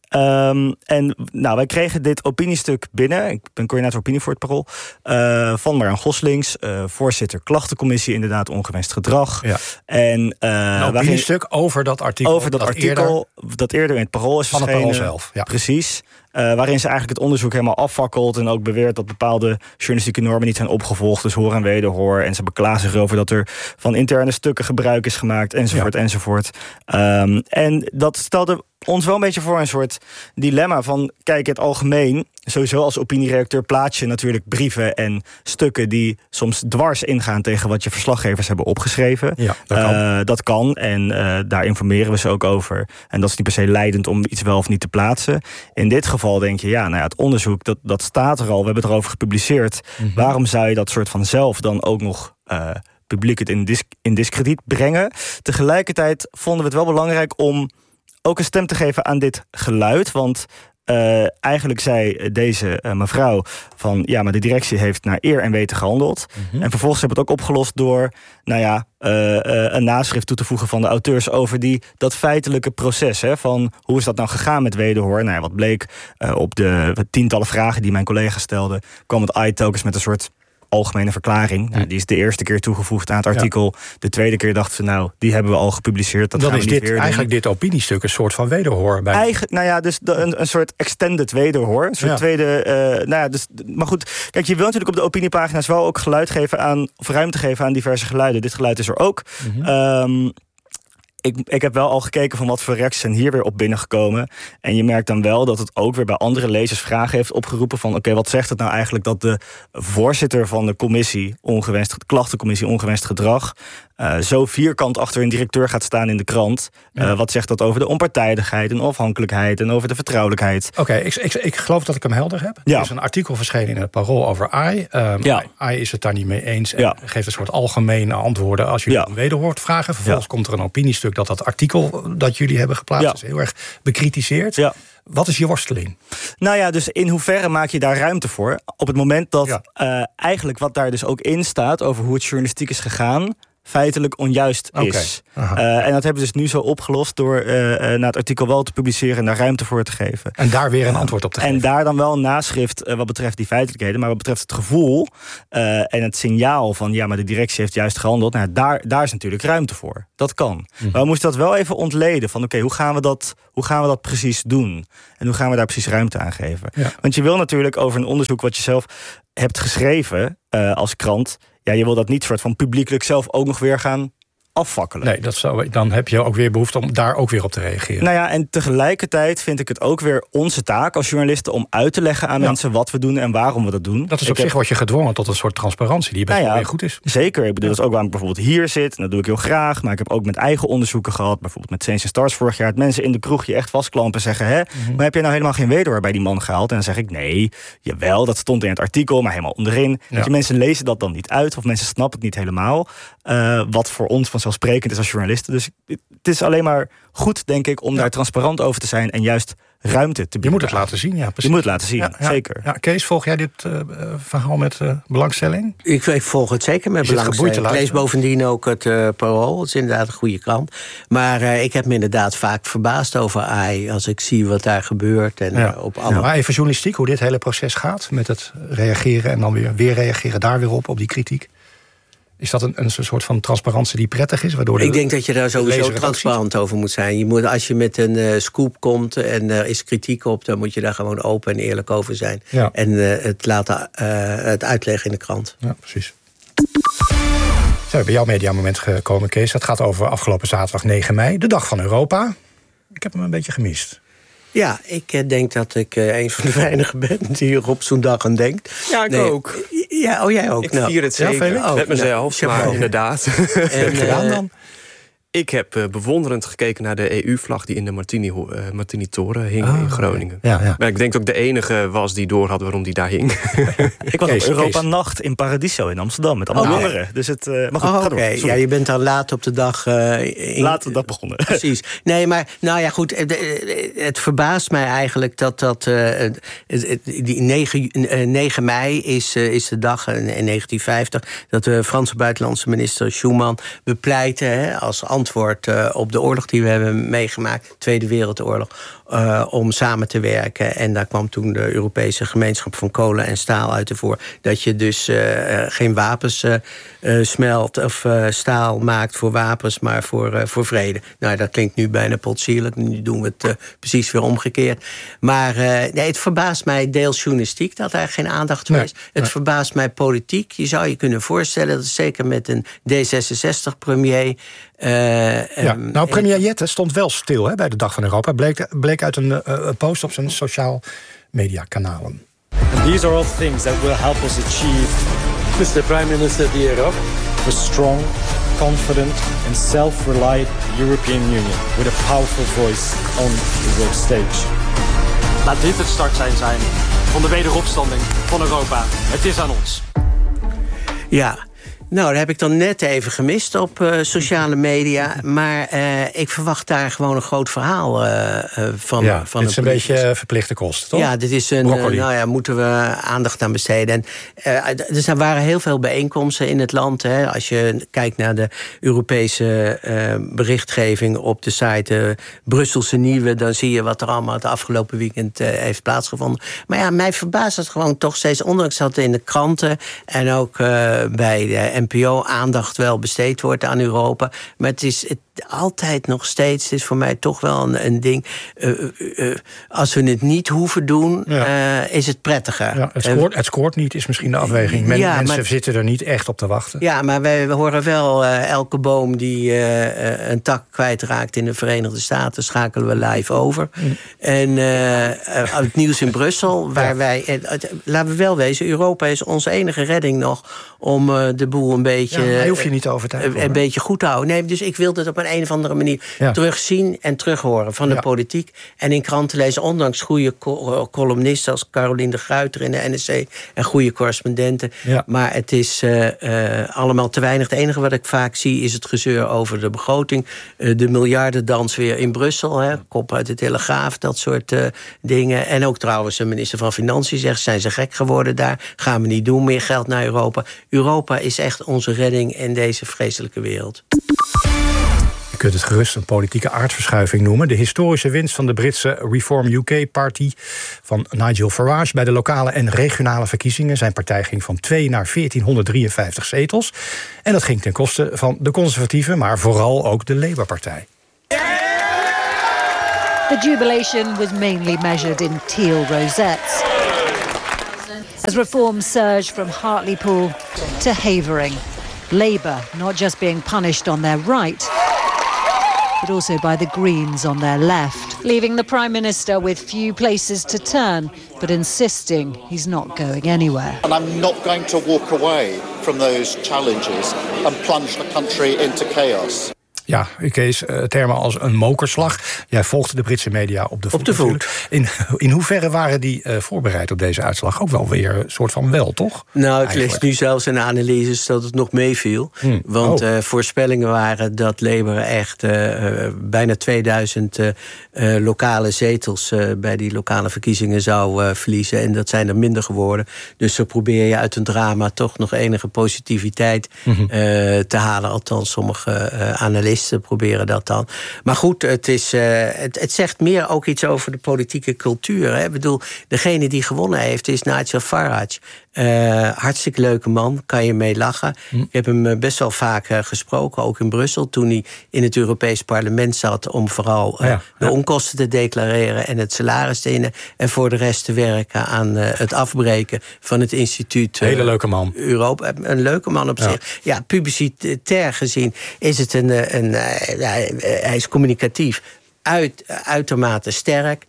En wij kregen dit opiniestuk binnen. Ik ben coördinator opinie voor het Parool. Van Marjan Goslings, voorzitter klachtencommissie, inderdaad ongewenst gedrag. Ja. En een opiniestuk over dat artikel. Over dat artikel dat eerder in het Parool is verschenen. Van het Parool zelf. Ja. Precies. Waarin ze eigenlijk het onderzoek helemaal afvakkelt en ook beweert dat bepaalde journalistieke normen niet zijn opgevolgd. Dus hoor en wederhoor. En ze beklagen zich erover dat er van interne stukken gebruik is gemaakt, enzovoort, enzovoort. En dat stelde ons wel een beetje voor een soort dilemma van, kijk, het algemeen, sowieso als opinieredacteur plaats je natuurlijk brieven en stukken die soms dwars ingaan tegen wat je verslaggevers hebben opgeschreven. Ja, dat kan. En daar informeren we ze ook over. En dat is niet per se leidend om iets wel of niet te plaatsen. In dit geval denk je, het onderzoek, dat staat er al. We hebben het erover gepubliceerd. Mm-hmm. Waarom zou je dat soort van zelf dan ook nog publiek het in diskrediet brengen? Tegelijkertijd vonden we het wel belangrijk om ook een stem te geven aan dit geluid. Want eigenlijk zei deze mevrouw van, maar de directie heeft naar eer en weten gehandeld. Mm-hmm. En vervolgens hebben we het ook opgelost door een naschrift toe te voegen van de auteurs over dat feitelijke proces. Hè, van hoe is dat nou gegaan met wederhoor? Wat bleek op de tientallen vragen die mijn collega stelden, kwam het AI telkens met een soort algemene verklaring. Die is de eerste keer toegevoegd aan het artikel. Ja. De tweede keer dachten ze, die hebben we al gepubliceerd. Dat gaan we niet weer doen. Dit opiniestuk een soort van wederhoor bij. Dus een soort extended wederhoor. Een soort tweede. Maar goed, kijk, je wil natuurlijk op de opiniepagina's wel ook geluid geven aan, of ruimte geven aan diverse geluiden. Dit geluid is er ook. Mm-hmm. ik heb wel al gekeken van wat voor reacties zijn hier weer op binnengekomen. En je merkt dan wel dat het ook weer bij andere lezers vragen heeft opgeroepen van oké, wat zegt het nou eigenlijk dat de voorzitter van de klachtencommissie ongewenst gedrag zo vierkant achter een directeur gaat staan in de krant. Wat zegt dat over de onpartijdigheid en onafhankelijkheid en over de vertrouwelijkheid? Oké, ik geloof dat ik hem helder heb. Er is een artikel verschenen in het Parool over AI. AI is het daar niet mee eens en geeft een soort algemene antwoorden als jullie een wederwoord vragen. Vervolgens komt er een opiniestuk dat artikel dat jullie hebben geplaatst is heel erg bekritiseerd. Ja. Wat is je worsteling? Nou ja, dus in hoeverre maak je daar ruimte voor? Op het moment dat eigenlijk wat daar dus ook in staat over hoe het journalistiek is gegaan, feitelijk onjuist is. En dat hebben we dus nu zo opgelost door na het artikel wel te publiceren en daar ruimte voor te geven. En daar weer een antwoord op te geven. En daar dan wel een naschrift wat betreft die feitelijkheden, maar wat betreft het gevoel en het signaal van maar de directie heeft juist gehandeld. Nou, daar is natuurlijk ruimte voor. Dat kan. Maar we moesten dat wel even ontleden van oké, hoe gaan we dat precies doen? En hoe gaan we daar precies ruimte aan geven? Ja. Want je wil natuurlijk over een onderzoek wat je zelf hebt geschreven als krant, je wil dat niet soort van publiekelijk zelf ook nog weer gaan afvakkelen. Nee, dan heb je ook weer behoefte om daar ook weer op te reageren. Nou ja, en tegelijkertijd vind ik het ook weer onze taak als journalisten om uit te leggen aan mensen wat we doen en waarom we dat doen. Dat is op zich word je gedwongen tot een soort transparantie die best wel weer goed is. Zeker. Ik bedoel, dat is ook waarom ik bijvoorbeeld hier zit. En dat doe ik heel graag. Maar ik heb ook met eigen onderzoeken gehad. Bijvoorbeeld met Saints & Stars vorig jaar. Dat mensen in de kroeg je echt vastklampen en zeggen, maar heb je nou helemaal geen wederhoor bij die man gehaald? En dan zeg ik, nee, jawel, dat stond in het artikel, maar helemaal onderin. Dat mensen lezen dat dan niet uit. Of mensen snappen het niet helemaal. Wat voor ons vanzelfsprekend is als journalisten. Dus het is alleen maar goed, denk ik, om daar transparant over te zijn en juist ruimte te bieden. Je moet het laten zien, ja. Precies. Je moet het laten zien, zeker. Ja, Kees, volg jij dit verhaal met belangstelling? Ik volg het zeker met belangstelling. Ik lees bovendien ook het Parool. Het is inderdaad een goede krant. Maar ik heb me inderdaad vaak verbaasd over AI als ik zie wat daar gebeurt. En op alle... Maar even journalistiek, hoe dit hele proces gaat met het reageren en dan weer reageren daar weer op die kritiek. Is dat een soort van transparantie die prettig is? Ik denk dat je daar sowieso transparant over moet zijn. Als je met een scoop komt en er is kritiek op, dan moet je daar gewoon open en eerlijk over zijn. Ja. En het uitleggen in de krant. Ja, precies. Zijn we bij jouw mediamoment gekomen, Kees. Dat gaat over afgelopen zaterdag 9 mei, de dag van Europa. Ik heb hem een beetje gemist. Ja, ik denk dat ik een van de weinigen ben die hier op zo'n dag aan denkt. Ja, ik ook. Ja, jij ook. Ik vier het zeker met mezelf, maar inderdaad. En gedaan dan? Ik heb bewonderend gekeken naar de EU-vlag die in de Martini-toren hing in Groningen. Ja. Maar ik denk dat ik de enige was die door had waarom die daar hing. Ik was op Europa-nacht in Paradiso in Amsterdam met allemaal jongeren. Dus het mag goed. Oké. Ja, je bent dan laat op de dag... Laat de dag begonnen. Precies. Nee, maar nou ja, goed. Het verbaast mij eigenlijk dat die 9 mei is de dag in 1950... dat de Franse buitenlandse minister Schuman bepleitte als antwoord op de oorlog die we hebben meegemaakt, Tweede Wereldoorlog, om samen te werken. En daar kwam toen de Europese gemeenschap van kolen en staal uit ervoor. Dat je dus geen wapens smelt of staal maakt voor wapens, maar voor vrede. Nou, dat klinkt nu bijna potsierlijk. Nu doen we het precies weer omgekeerd. Maar het verbaast mij deels journalistiek dat er geen aandacht voor is. Het verbaast mij politiek. Je zou je kunnen voorstellen dat zeker met een D66-premier... premier Jette stond wel stil bij de Dag van Europa. Bleek uit een post op zijn sociaal media kanalen. And these are all things that will help us achieve, Mr. Prime Minister Diero, a strong, confident and self-reliant European Union with a powerful voice on the world stage. Laat dit het startsein zijn van de wederopstanding van Europa. Het is aan ons. Ja. Nou, dat heb ik dan net even gemist op sociale media. Maar ik verwacht daar gewoon een groot verhaal van. Ja, dit is een beetje verplichte kosten, toch? Ja, dit is moeten we aandacht aan besteden. En er waren heel veel bijeenkomsten in het land. Als je kijkt naar de Europese berichtgeving op de site Brusselse Nieuwe, dan zie je wat er allemaal het afgelopen weekend heeft plaatsgevonden. Maar ja, mij verbaast het gewoon toch steeds, ondanks dat in de kranten en ook bij de NPO aandacht wel besteed wordt aan Europa. Maar het altijd nog steeds, het is voor mij toch wel een ding. Als we het niet hoeven doen, is het prettiger. Ja, het scoort niet, is misschien de afweging. Mensen zitten er niet echt op te wachten. Ja, maar wij horen wel elke boom die een tak kwijtraakt in de Verenigde Staten, schakelen we live over. En het nieuws in Brussel, waar wij, laten we wel wezen, Europa is onze enige redding nog om de boel een beetje... Ja, daar hoef je niet te overtuigen. Een beetje goed te houden. Nee, dus ik wil het op een of andere manier terugzien en terughoren van de politiek. En in kranten lezen, ondanks goede columnisten als Caroline de Gruyter in de NRC en goede correspondenten. Ja. Maar het is allemaal te weinig. Het enige wat ik vaak zie is het gezeur over de begroting. De miljardendans weer in Brussel. Kop uit de Telegraaf, dat soort dingen. En ook trouwens de minister van Financiën zegt, zijn ze gek geworden daar? Gaan we niet doen, meer geld naar Europa. Europa is echt onze redding in deze vreselijke wereld. Je kunt het gerust een politieke aardverschuiving noemen. De historische winst van de Britse Reform UK-party van Nigel Farage bij de lokale en regionale verkiezingen. Zijn partij ging van 2 naar 1453 zetels. En dat ging ten koste van de conservatieven, maar vooral ook de Labour-partij. The jubilation was mainly measured in teal rosettes, as reforms surged from Hartlepool to Havering. Labour not just being punished on their right, but also by the Greens on their left, leaving the Prime Minister with few places to turn, but insisting he's not going anywhere. And I'm not going to walk away from those challenges and plunge the country into chaos. Ja, Kees, termen als een mokerslag. Jij volgde de Britse media op de voet. In hoeverre waren die voorbereid op deze uitslag? Ook wel weer een soort van wel, toch? Nou, ik lees nu zelfs in analyses dat het nog meeviel. Want voorspellingen waren dat Labour echt bijna 2000 lokale zetels bij die lokale verkiezingen zou verliezen. En dat zijn er minder geworden. Dus zo probeer je uit een drama toch nog enige positiviteit te halen. Althans, sommige analisten proberen dat dan. Maar goed, het zegt meer ook iets over de politieke cultuur. Hè? Ik bedoel, degene die gewonnen heeft is Nigel Farage. Hartstikke leuke man, kan je mee lachen. Ik heb hem best wel vaak gesproken, ook in Brussel, toen hij in het Europees Parlement zat om vooral de onkosten te declareren en het salaris te innen en voor de rest te werken aan het afbreken van het instituut. Hele leuke man. Europa. Een leuke man op zich. Ja, publicitair gezien is het hij is communicatief. Uitermate sterk.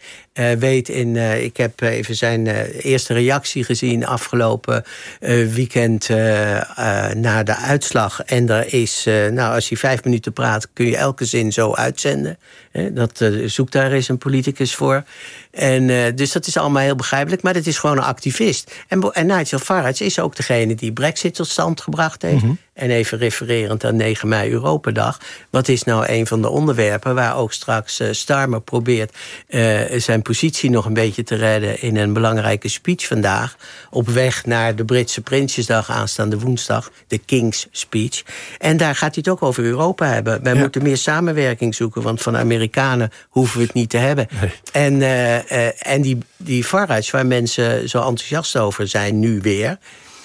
Ik heb even zijn eerste reactie gezien afgelopen weekend na de uitslag. En er is, als je 5 minuten praat, kun je elke zin zo uitzenden. Zoek daar eens een politicus voor. En dus dat is allemaal heel begrijpelijk. Maar het is gewoon een activist. En Nigel Farage is ook degene die Brexit tot stand gebracht heeft. En even refererend aan 9 mei Europadag. Wat is nou een van de onderwerpen waar ook straks Starmer probeert zijn positie nog een beetje te redden in een belangrijke speech vandaag. Op weg naar de Britse Prinsjesdag aanstaande woensdag. De King's Speech. En daar gaat hij het ook over Europa hebben. Wij moeten meer samenwerking zoeken, want van Amerikanen hoeven we het niet te hebben. Nee. En die Farage, waar mensen zo enthousiast over zijn nu weer,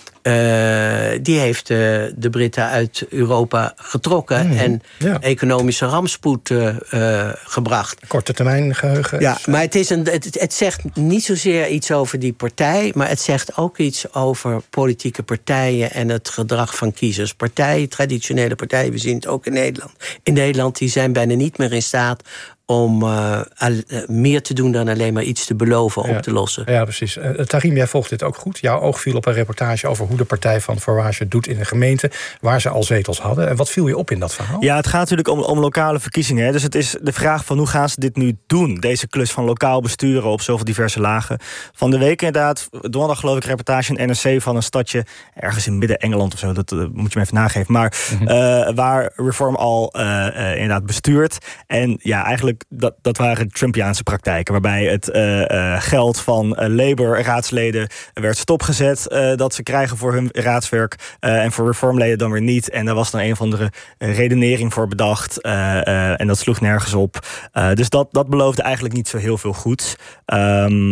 die heeft de Britten uit Europa getrokken en economische rampspoed gebracht. Korte termijn geheugen. Ja, maar het zegt niet zozeer iets over die partij, maar het zegt ook iets over politieke partijen en het gedrag van kiezers. Traditionele partijen, we zien het ook in Nederland. In Nederland, die zijn bijna niet meer in staat om meer te doen dan alleen maar iets te beloven op te lossen. Ja, precies. Tarim, jij volgt dit ook goed. Jouw oog viel op een reportage over hoe de partij van Farage het doet in de gemeente, waar ze al zetels hadden. En wat viel je op in dat verhaal? Ja, het gaat natuurlijk om lokale verkiezingen. Hè. Dus het is de vraag van hoe gaan ze dit nu doen? Deze klus van lokaal besturen op zoveel diverse lagen. Van de week inderdaad, donderdag geloof ik, een reportage in NRC van een stadje ergens in Midden-Engeland of zo. Dat moet je me even nageven. Maar waar Reform al inderdaad bestuurt. En ja, eigenlijk dat waren Trumpiaanse praktijken, waarbij het geld van Labour-raadsleden werd stopgezet dat ze krijgen voor hun raadswerk en voor Reformleden dan weer niet. En daar was dan een of andere redenering voor bedacht en dat sloeg nergens op. Dus dat beloofde eigenlijk niet zo heel veel goeds.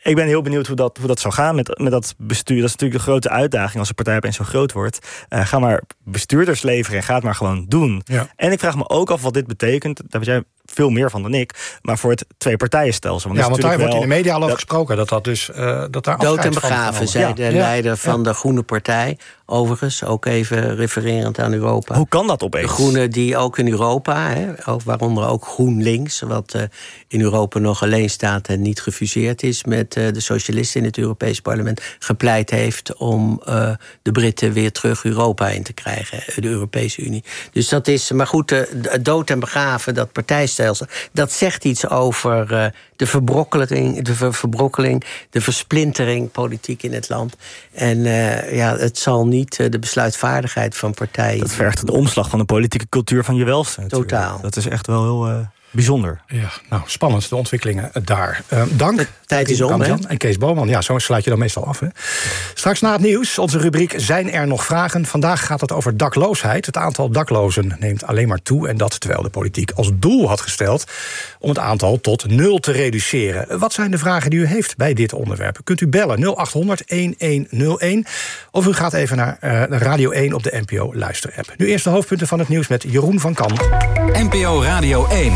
Ik ben heel benieuwd hoe dat zou gaan met dat bestuur. Dat is natuurlijk de grote uitdaging als een partij opeens zo groot wordt. Ga maar bestuurders leveren en ga het maar gewoon doen. Ja. En ik vraag me ook af wat dit betekent. Daar weet jij veel meer van dan ik. Maar voor het twee-partijenstelsel. Want daar wordt in de media al over gesproken. Dat dus dat daar dood en begraven, zei de leider van de Groene Partij. Overigens, ook even refererend aan Europa. Hoe kan dat opeens? De Groenen die ook in Europa, waaronder ook GroenLinks, wat in Europa nog alleen staat en niet gefuseerd is met de socialisten in het Europees Parlement, gepleit heeft om de Britten weer terug Europa in te krijgen, de Europese Unie. Dus dat is, maar goed, dood en begraven, dat partijstelsel, dat zegt iets over de verbrokkeling, de versplintering politiek in het land. En het zal niet de besluitvaardigheid van partijen. Dat vergt de omslag van de politieke cultuur van je welste. Totaal. Dat is echt wel heel bijzonder. Ja, nou, spannend, de ontwikkelingen daar. Dank. De tijd is om, hè? En Kees Boman, ja, zo sluit je dan meestal af, hè? Straks na het nieuws, onze rubriek Zijn er nog vragen? Vandaag gaat het over dakloosheid. Het aantal daklozen neemt alleen maar toe. En dat terwijl de politiek als doel had gesteld om het aantal tot 0 te reduceren. Wat zijn de vragen die u heeft bij dit onderwerp? Kunt u bellen 0800-1101. Of u gaat even naar Radio 1 op de NPO Luister-app. Nu eerst de hoofdpunten van het nieuws met Jeroen van Kan. NPO Radio 1.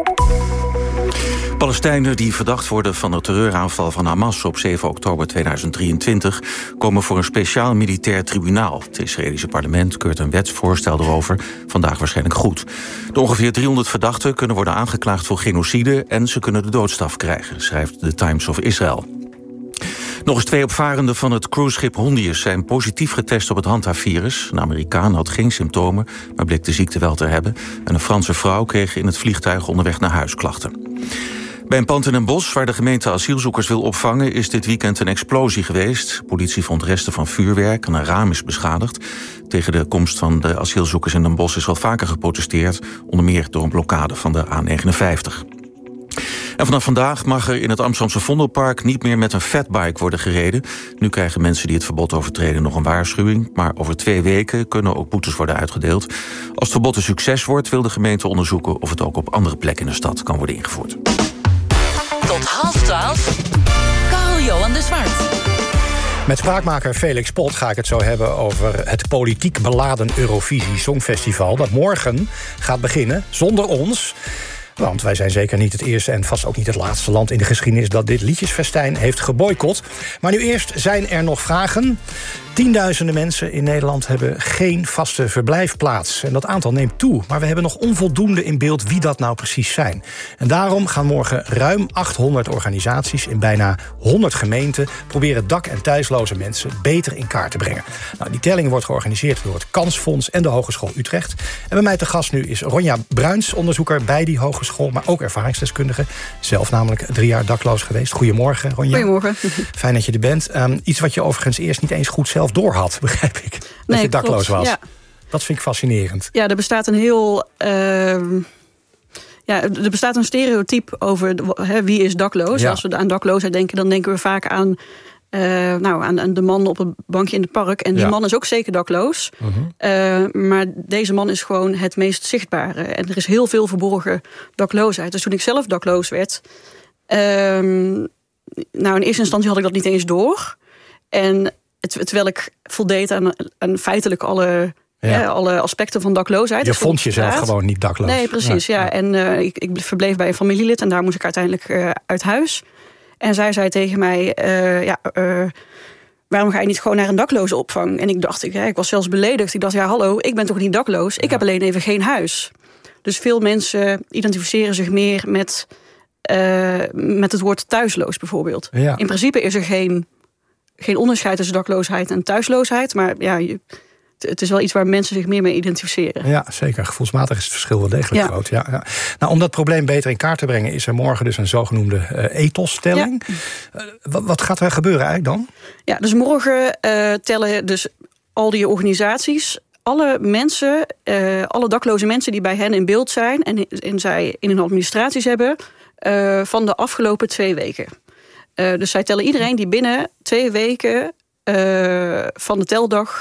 Palestijnen die verdacht worden van de terreuraanval van Hamas op 7 oktober 2023... komen voor een speciaal militair tribunaal. Het Israëlische parlement keurt een wetsvoorstel erover vandaag waarschijnlijk goed. De ongeveer 300 verdachten kunnen worden aangeklaagd voor genocide en ze kunnen de doodstraf krijgen, schrijft The Times of Israel. Nog eens 2 opvarenden van het cruiseschip Hondius zijn positief getest op het Hanta-virus. Een Amerikaan had geen symptomen, maar bleek de ziekte wel te hebben. En een Franse vrouw kreeg in het vliegtuig onderweg naar huis klachten. Bij een pand in Den Bosch, waar de gemeente asielzoekers wil opvangen, is dit weekend een explosie geweest. De politie vond resten van vuurwerk en een raam is beschadigd. Tegen de komst van de asielzoekers in Den Bosch is al vaker geprotesteerd, onder meer door een blokkade van de A59. En vanaf vandaag mag er in het Amsterdamse Vondelpark niet meer met een fatbike worden gereden. Nu krijgen mensen die het verbod overtreden nog een waarschuwing. Maar over 2 weken kunnen ook boetes worden uitgedeeld. Als het verbod een succes wordt, wil de gemeente onderzoeken of het ook op andere plekken in de stad kan worden ingevoerd. Tot 11:30, Karl-Johan de Zwart. Met spraakmaker Felix Pot ga ik het zo hebben over het politiek beladen Eurovisie Songfestival, dat morgen gaat beginnen zonder ons. Want wij zijn zeker niet het eerste en vast ook niet het laatste land in de geschiedenis dat dit liedjesfestijn heeft geboycott. Maar nu eerst, zijn er nog vragen? Tienduizenden mensen in Nederland hebben geen vaste verblijfplaats. En dat aantal neemt toe, maar we hebben nog onvoldoende in beeld wie dat nou precies zijn. En daarom gaan morgen ruim 800 organisaties in bijna 100 gemeenten proberen dak- en thuisloze mensen beter in kaart te brengen. Nou, die telling wordt georganiseerd door het Kansfonds en de Hogeschool Utrecht. En bij mij te gast nu is Ronja Bruins, onderzoeker bij die hogeschool, maar ook ervaringsdeskundige. Zelf namelijk 3 jaar dakloos geweest. Goedemorgen, Ronja. Goedemorgen. Fijn dat je er bent. Iets wat je overigens eerst niet eens goed zelf door had, begrijp ik. Dat je dakloos was. Ja. Dat vind ik fascinerend. Ja, er bestaat een heel er bestaat een stereotype over wie is dakloos. Ja. Als we aan dakloosheid denken, dan denken we vaak aan aan de man op een bankje in het park. En die man is ook zeker dakloos. Maar deze man is gewoon het meest zichtbare. En er is heel veel verborgen dakloosheid. Dus toen ik zelf dakloos werd, in eerste instantie had ik dat niet eens door. En terwijl ik voldeed aan feitelijk alle aspecten van dakloosheid. Je vond jezelf gewoon niet dakloos. Nee, precies. Ja. En ik verbleef bij een familielid en daar moest ik uiteindelijk uit huis. En zij zei tegen mij, waarom ga je niet gewoon naar een daklozenopvang? En ik dacht, ik was zelfs beledigd. Ik dacht, hallo, ik ben toch niet dakloos? Ik heb alleen even geen huis. Dus veel mensen identificeren zich meer met het woord thuisloos bijvoorbeeld. Ja. In principe is er geen onderscheid tussen dakloosheid en thuisloosheid. Maar het is wel iets waar mensen zich meer mee identificeren. Ja, zeker. Gevoelsmatig is het verschil wel degelijk groot. Ja. Nou, om dat probleem beter in kaart te brengen, is er morgen dus een zogenoemde ethosstelling. Ja. Wat gaat er gebeuren eigenlijk dan? Ja, dus morgen tellen dus al die organisaties alle mensen, alle dakloze mensen die bij hen in beeld zijn en zij in hun administraties hebben van de afgelopen 2 weken. Dus zij tellen iedereen die binnen 2 weken van de teldag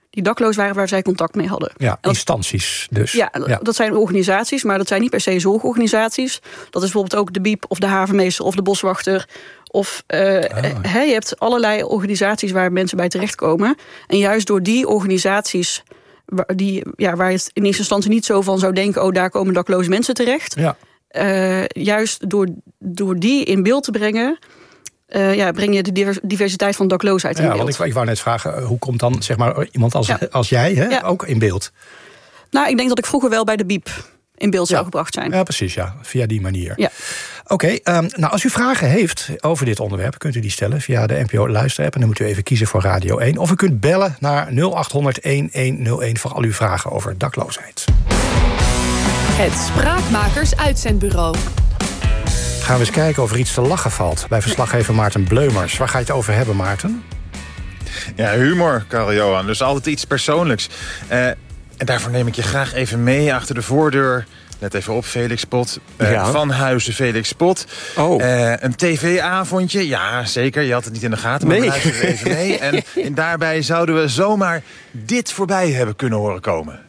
die dakloos waren waar zij contact mee hadden. Ja, instanties dus. Ja, dat zijn organisaties, maar dat zijn niet per se zorgorganisaties. Dat is bijvoorbeeld ook de BIEB of de havenmeester of de boswachter. Of je hebt allerlei organisaties waar mensen bij terechtkomen. En juist door die organisaties waar je het in eerste instantie niet zo van zou denken, daar komen dakloze mensen terecht. Ja. Juist door die in beeld te brengen, breng je de diversiteit van dakloosheid in beeld. Want ik wou net vragen, hoe komt dan zeg maar iemand als jij ook in beeld? Nou, ik denk dat ik vroeger wel bij de BIEB in beeld zou gebracht zijn. Ja, precies, via die manier. Ja. Oké, als u vragen heeft over dit onderwerp, kunt u die stellen via de NPO Luisterapp. En dan moet u even kiezen voor Radio 1. Of u kunt bellen naar 0800-1101 voor al uw vragen over dakloosheid. Het Spraakmakers Uitzendbureau. Gaan we eens kijken of er iets te lachen valt bij verslaggever Maarten Bleumers. Waar ga je het over hebben, Maarten? Ja, humor, Karel-Johan. Dus altijd iets persoonlijks. En daarvoor neem ik je graag even mee achter de voordeur. Let even op, Felix Pot. Van Huizen Felix Pot. Een tv-avondje. Ja, zeker. Je had het niet in de gaten, maar luister er even mee. En daarbij zouden we zomaar dit voorbij hebben kunnen horen komen.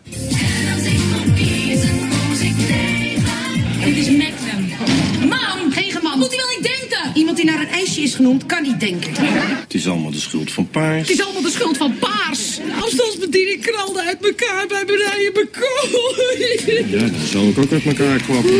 Het is Magnum. Man, geen man. Moet hij wel niet denken? Iemand die naar een ijsje is genoemd, kan niet denken. Het is allemaal de schuld van Paars. Het is allemaal de schuld van Paars. De afstandsbediening kralde uit elkaar bij Marije Bekooi. Ja, dan zou ik ook uit elkaar klappen.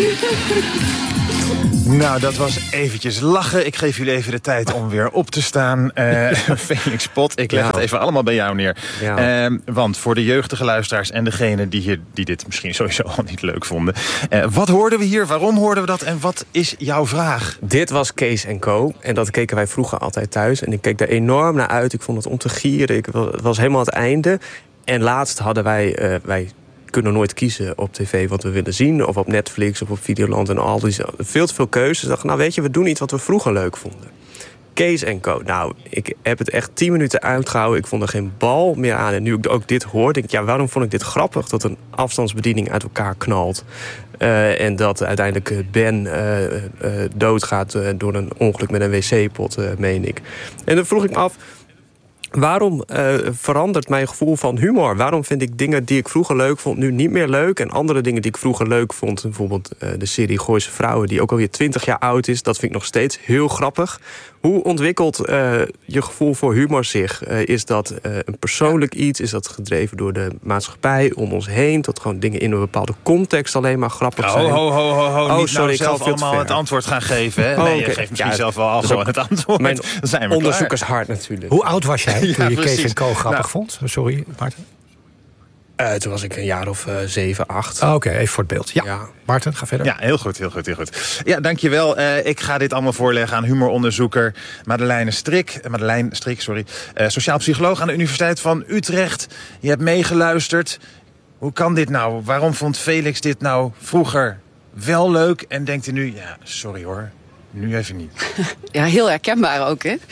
Nou, dat was eventjes lachen. Ik geef jullie even de tijd om weer op te staan. Felix Pot, ik leg het even allemaal bij jou neer. Ja. Want voor de jeugdige luisteraars en degenen die dit misschien sowieso al niet leuk vonden. Wat hoorden we hier? Waarom hoorden we dat? En wat is jouw vraag? Dit was Kees & Co. En dat keken wij vroeger altijd thuis. En ik keek daar enorm naar uit. Ik vond het om te gieren. Het was helemaal het einde. En laatst hadden wij kunnen nooit kiezen op tv wat we willen zien. Of op Netflix of op Videoland en al die veel te veel keuzes. Ik dacht, nou weet je, we doen iets wat we vroeger leuk vonden. Kees & Co. Nou, ik heb het echt 10 minuten uitgehouden. Ik vond er geen bal meer aan. En nu ik ook dit hoor, denk ik, waarom vond ik dit grappig? Dat een afstandsbediening uit elkaar knalt. En dat uiteindelijk Ben doodgaat door een ongeluk met een wc-pot, meen ik. En dan vroeg ik me af, waarom verandert mijn gevoel van humor? Waarom vind ik dingen die ik vroeger leuk vond nu niet meer leuk? En andere dingen die ik vroeger leuk vond, bijvoorbeeld de serie Gooise Vrouwen, die ook alweer 20 jaar oud is, dat vind ik nog steeds heel grappig. Hoe ontwikkelt je gevoel voor humor zich? Is dat een persoonlijk iets? Is dat gedreven door de maatschappij om ons heen? Tot gewoon dingen in een bepaalde context alleen maar grappig zijn? Niet sorry, ik zelf allemaal het antwoord gaan geven. Hè? Nee, je geeft misschien zelf wel al gewoon het antwoord. Mijn onderzoekershart natuurlijk. Hoe oud was jij toen je Kees & Co grappig vond? Sorry, Maarten. Toen was ik een jaar of 7, 8. Oké, even voor het beeld. Ja. Maarten, ga verder. Ja, heel goed. Ja, dankjewel. Ik ga dit allemaal voorleggen aan humoronderzoeker Madeleine Strik, sociaal psycholoog aan de Universiteit van Utrecht. Je hebt meegeluisterd. Hoe kan dit nou? Waarom vond Felix dit nou vroeger wel leuk en denkt hij nu, ja, sorry hoor, nu even niet. Ja, heel herkenbaar ook, hè.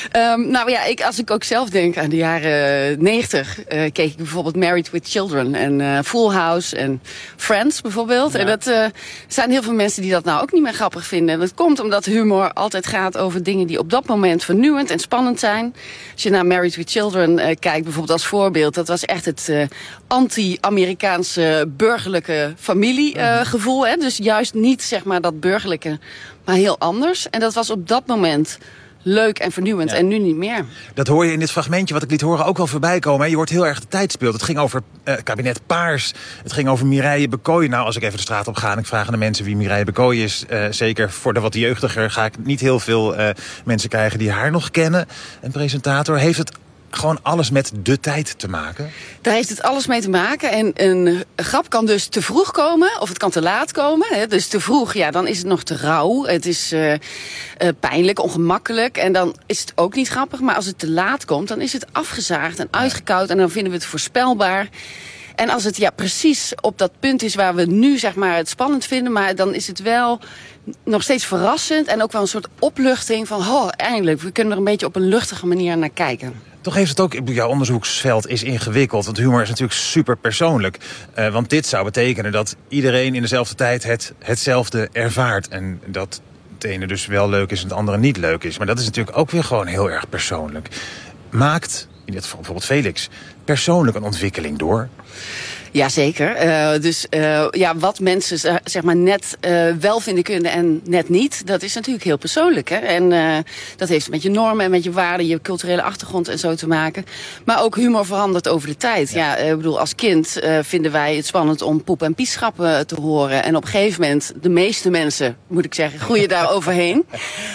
Als ik ook zelf denk aan de jaren 90... keek ik bijvoorbeeld Married with Children en Full House en Friends bijvoorbeeld. Ja. En dat zijn heel veel mensen die dat nou ook niet meer grappig vinden. En dat komt omdat humor altijd gaat over dingen die op dat moment vernieuwend en spannend zijn. Als je naar Married with Children kijkt bijvoorbeeld als voorbeeld, dat was echt het anti-Amerikaanse burgerlijke familiegevoel. Hè? Dus juist niet zeg maar dat burgerlijke, maar heel anders. En dat was op dat moment leuk en vernieuwend en nu niet meer. Dat hoor je in dit fragmentje wat ik liet horen ook wel voorbij komen. Hè? Je hoort heel erg de tijdsbeeld. Het ging over kabinet Paars. Het ging over Mireille Bekooi. Nou, als ik even de straat op ga en ik vraag aan de mensen wie Mireille Bekooi is, zeker voor de wat jeugdiger ga ik niet heel veel mensen krijgen die haar nog kennen. Een presentator. Heeft het gewoon alles met de tijd te maken? Daar heeft het alles mee te maken. En een grap kan dus te vroeg komen of het kan te laat komen. Hè. Dus te vroeg, ja, dan is het nog te rauw. Het is pijnlijk, ongemakkelijk. En dan is het ook niet grappig. Maar als het te laat komt, dan is het afgezaagd en uitgekoud. En dan vinden we het voorspelbaar. En als het precies op dat punt is waar we nu zeg maar het spannend vinden, maar dan is het wel nog steeds verrassend en ook wel een soort opluchting van, eindelijk, we kunnen er een beetje op een luchtige manier naar kijken. Toch heeft het ook, jouw onderzoeksveld is ingewikkeld, want humor is natuurlijk super persoonlijk. Want dit zou betekenen dat iedereen in dezelfde tijd hetzelfde ervaart. En dat het ene dus wel leuk is en het andere niet leuk is. Maar dat is natuurlijk ook weer gewoon heel erg persoonlijk. Maakt in dit geval bijvoorbeeld Felix, persoonlijk een ontwikkeling door? Jazeker. Dus wat mensen zeg maar net wel vinden kunnen en net niet, dat is natuurlijk heel persoonlijk. Hè? En dat heeft met je normen en met je waarden, je culturele achtergrond en zo te maken. Maar ook humor verandert over de tijd. Ja, ik bedoel, als kind vinden wij het spannend om poep- en piesgrappen te horen. En op een gegeven moment, de meeste mensen, moet ik zeggen, groeien daar overheen.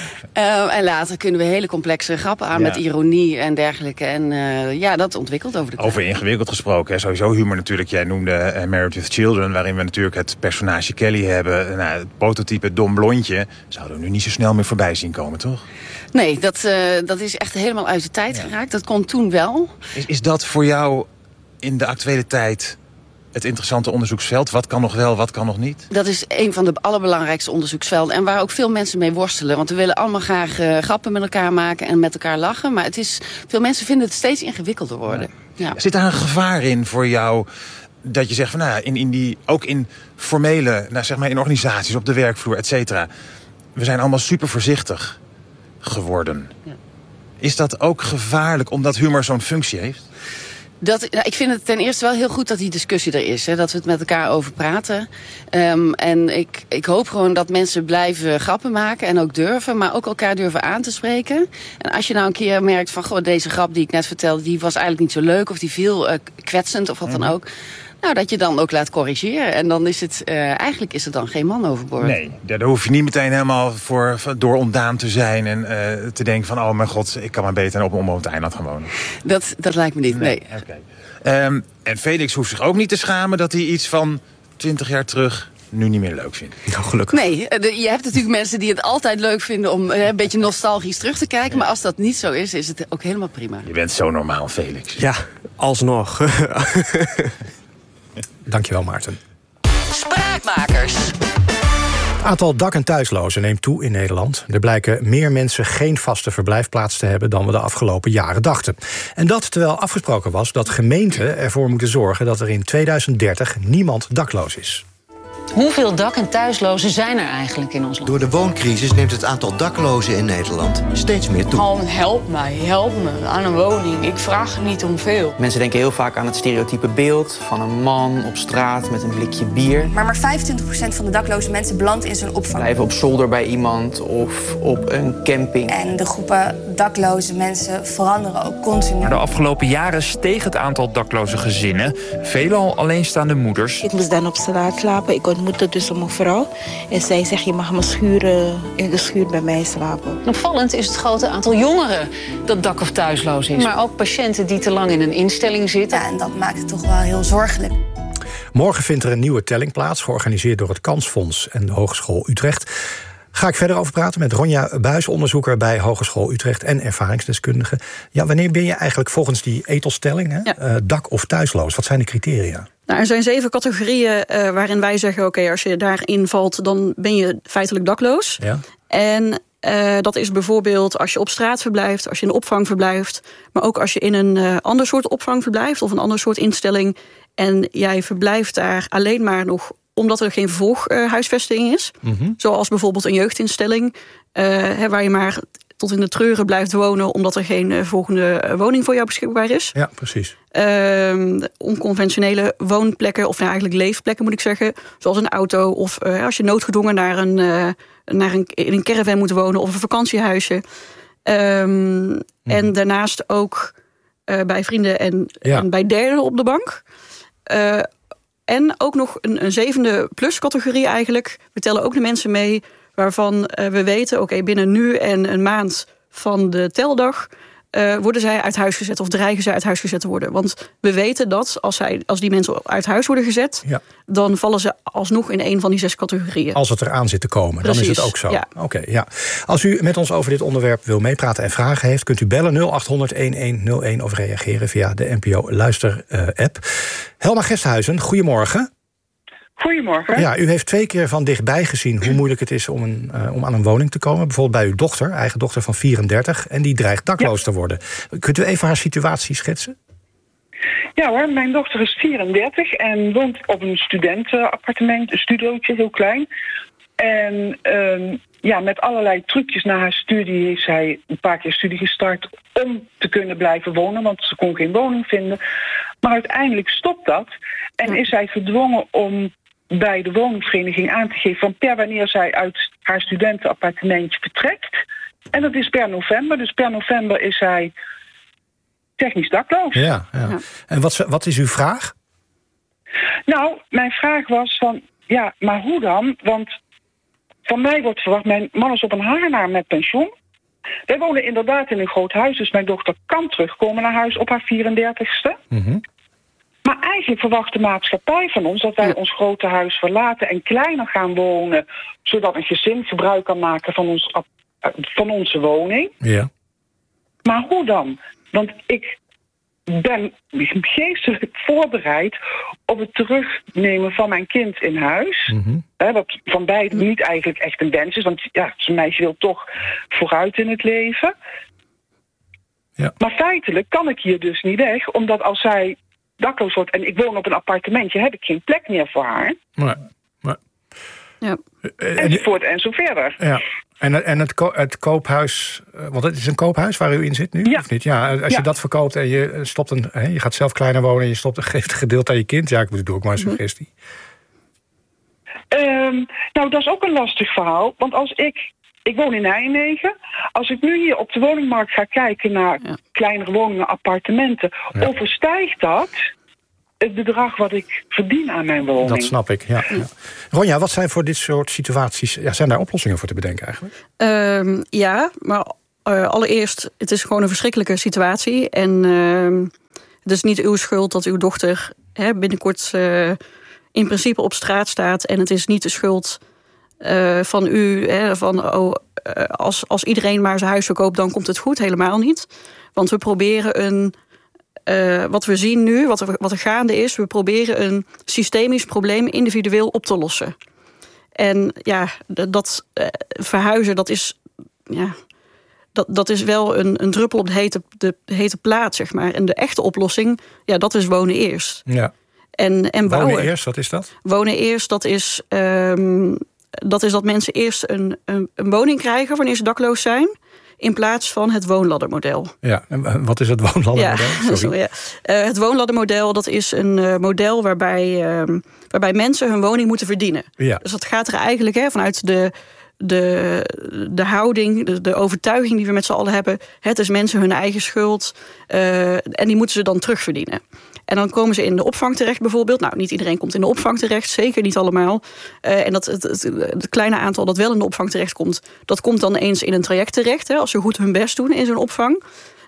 En later kunnen we hele complexe grappen aan met ironie en dergelijke. En dat ontwikkelt over de tijd. Over ingewikkeld gesproken, hè? Sowieso humor natuurlijk. Jij noemde Married with Children, waarin we natuurlijk het personage Kelly hebben. Nou, het prototype dom blondje zouden we nu niet zo snel meer voorbij zien komen, toch? Nee, dat is echt helemaal uit de tijd geraakt. Dat kon toen wel. Is dat voor jou in de actuele tijd het interessante onderzoeksveld? Wat kan nog wel, wat kan nog niet? Dat is een van de allerbelangrijkste onderzoeksvelden. En waar ook veel mensen mee worstelen. Want we willen allemaal graag grappen met elkaar maken en met elkaar lachen. Maar veel mensen vinden het steeds ingewikkelder worden. Ja. Zit daar een gevaar in voor jou? Dat je zegt van ook in formele, zeg maar in organisaties, op de werkvloer, et cetera. We zijn allemaal super voorzichtig geworden. Ja. Is dat ook gevaarlijk omdat humor zo'n functie heeft? Ik vind het ten eerste wel heel goed dat die discussie er is. Hè, dat we het met elkaar over praten. En ik hoop gewoon dat mensen blijven grappen maken en ook durven. Maar ook elkaar durven aan te spreken. En als je nou een keer merkt van, goh, deze grap die ik net vertelde, die was eigenlijk niet zo leuk. Of die viel kwetsend of wat dan ook. Nou, dat je dan ook laat corrigeren. En dan is het, eigenlijk is er dan geen man overboord. Nee, daar hoef je niet meteen helemaal door ontdaan te zijn. En te denken van, oh mijn god, ik kan maar beter op een onbewoond eiland gaan wonen. Dat lijkt me niet, nee. Okay. En Felix hoeft zich ook niet te schamen dat hij iets van 20 jaar terug nu niet meer leuk vindt. Nou, gelukkig. Nee, je hebt natuurlijk mensen die het altijd leuk vinden om een beetje nostalgisch terug te kijken. Ja. Maar als dat niet zo is het ook helemaal prima. Je bent zo normaal, Felix. Ja, alsnog. Dankjewel, Maarten. Spraakmakers. Het aantal dak- en thuislozen neemt toe in Nederland. Er blijken meer mensen geen vaste verblijfplaats te hebben dan we de afgelopen jaren dachten. En dat terwijl afgesproken was dat gemeenten ervoor moeten zorgen dat er in 2030 niemand dakloos is. Hoeveel dak- en thuislozen zijn er eigenlijk in ons land? Door de wooncrisis neemt het aantal daklozen in Nederland steeds meer toe. Gewoon help me aan een woning. Ik vraag niet om veel. Mensen denken heel vaak aan het stereotype beeld van een man op straat met een blikje bier. Maar 25% van de dakloze mensen belandt in zo'n opvang. Blijven op zolder bij iemand of op een camping. En de groepen dakloze mensen veranderen ook continu. De afgelopen jaren steeg het aantal dakloze gezinnen. Veelal alleenstaande moeders. Ik moest dan op straat slapen. Ik ontmoette dus een mevrouw. En zij zegt, je mag in de schuur bij mij slapen. Opvallend is het grote aantal jongeren dat dak- of thuisloos is. Maar ook patiënten die te lang in een instelling zitten. Ja, en dat maakt het toch wel heel zorgelijk. Morgen vindt er een nieuwe telling plaats, georganiseerd door het Kansfonds en de Hogeschool Utrecht. Ga ik verder over praten met Ronja Buijs, onderzoeker bij Hogeschool Utrecht en ervaringsdeskundige. Ja, wanneer ben je eigenlijk volgens die ethelstelling, dak- of thuisloos? Wat zijn de criteria? Nou, er zijn 7 categorieën waarin wij zeggen, oké, als je daarin valt, dan ben je feitelijk dakloos. Ja. En dat is bijvoorbeeld als je op straat verblijft, als je in de opvang verblijft, maar ook als je in een ander soort opvang verblijft of een ander soort instelling en jij verblijft daar alleen maar nog omdat er geen vervolghuisvesting is. Mm-hmm. Zoals bijvoorbeeld een jeugdinstelling, waar je maar tot in de treuren blijft wonen omdat er geen volgende woning voor jou beschikbaar is. Ja, precies. Onconventionele woonplekken, of eigenlijk leefplekken moet ik zeggen, zoals een auto, of als je noodgedwongen in een caravan moet wonen of een vakantiehuisje. En daarnaast ook bij vrienden en bij derden op de bank. En ook nog een 7e plus categorie eigenlijk. We tellen ook de mensen mee waarvan we weten, oké, binnen nu en een maand van de teldag worden zij uit huis gezet of dreigen zij uit huis gezet te worden. Want we weten dat als die mensen uit huis worden gezet, dan vallen ze alsnog in een van die 6 categorieën. Als het eraan zit te komen, precies, dan is het ook zo. Ja. Oké, ja. Als u met ons over dit onderwerp wil meepraten en vragen heeft, kunt u bellen 0800-1101 of reageren via de NPO Luister-app. Helma Gesthuizen, goedemorgen. Goedemorgen. Ja, u heeft 2 keer van dichtbij gezien hoe moeilijk het is om aan een woning te komen. Bijvoorbeeld bij uw dochter, eigen dochter van 34, en die dreigt dakloos te worden. Kunt u even haar situatie schetsen? Ja hoor, mijn dochter is 34 en woont op een studentenappartement, een studiootje, heel klein. En met allerlei trucjes na haar studie heeft zij een paar keer studie gestart om te kunnen blijven wonen, want ze kon geen woning vinden. Maar uiteindelijk stopt dat en is zij gedwongen om bij de woningvereniging aan te geven van per wanneer zij uit haar studentenappartementje vertrekt. En dat is per november. Dus per november is zij technisch dakloos. Ja. En wat is uw vraag? Nou, mijn vraag was van, maar hoe dan? Want van mij wordt verwacht, mijn man is op een Haarnaar met pensioen. Wij wonen inderdaad in een groot huis, dus mijn dochter kan terugkomen naar huis op haar 34ste. Mm-hmm. Maar eigenlijk verwacht de maatschappij van ons dat wij ons grote huis verlaten en kleiner gaan wonen, zodat een gezin gebruik kan maken van onze woning. Ja. Maar hoe dan? Want ik ben geestelijk voorbereid op het terugnemen van mijn kind in huis. Mm-hmm. Wat van beiden niet eigenlijk echt een wens is. Want zo'n meisje wil toch vooruit in het leven. Ja. Maar feitelijk kan ik hier dus niet weg. Omdat als zij dakloos wordt en ik woon op een appartementje, heb ik geen plek meer voor haar. Nee. Ja. Enzovoort en zo verder. Ja. En het koophuis, want het is een koophuis waar u in zit nu, of niet? Ja, als je dat verkoopt en je stopt je gaat zelf kleiner wonen en je geeft een gedeelte aan je kind. Ja, ik doe ook maar een suggestie. Nou, dat is ook een lastig verhaal. Want als ik woon in Nijmegen. Als ik nu hier op de woningmarkt ga kijken naar kleinere woningen, appartementen, overstijgt dat het bedrag wat ik verdien aan mijn woning. Dat snap ik, ja. Ronja, wat zijn voor dit soort situaties, zijn daar oplossingen voor te bedenken eigenlijk? Maar allereerst, het is gewoon een verschrikkelijke situatie. En het is niet uw schuld dat uw dochter binnenkort in principe op straat staat. En het is niet de schuld van u, als iedereen maar zijn huis verkoopt, dan komt het goed. Helemaal niet. Want we proberen wat we zien nu, wat er gaande is, we proberen een systemisch probleem individueel op te lossen. En dat verhuizen, dat is dat is wel een druppel op de hete plaat, zeg maar. En de echte oplossing, dat is wonen eerst. Ja. En bouwen. Wonen eerst, wat is dat? Wonen eerst, dat is dat mensen eerst een woning krijgen wanneer ze dakloos zijn, in plaats van het woonladdermodel. Ja, en wat is het woonladdermodel? Sorry. Het woonladdermodel, dat is een model waarbij mensen hun woning moeten verdienen. Ja. Dus dat gaat er eigenlijk vanuit de houding, de overtuiging die we met z'n allen hebben. Het is mensen hun eigen schuld en die moeten ze dan terugverdienen. En dan komen ze in de opvang terecht bijvoorbeeld. Nou, niet iedereen komt in de opvang terecht, zeker niet allemaal. En het kleine aantal dat wel in de opvang terecht komt, dat komt dan eens in een traject terecht, als ze goed hun best doen in zo'n opvang.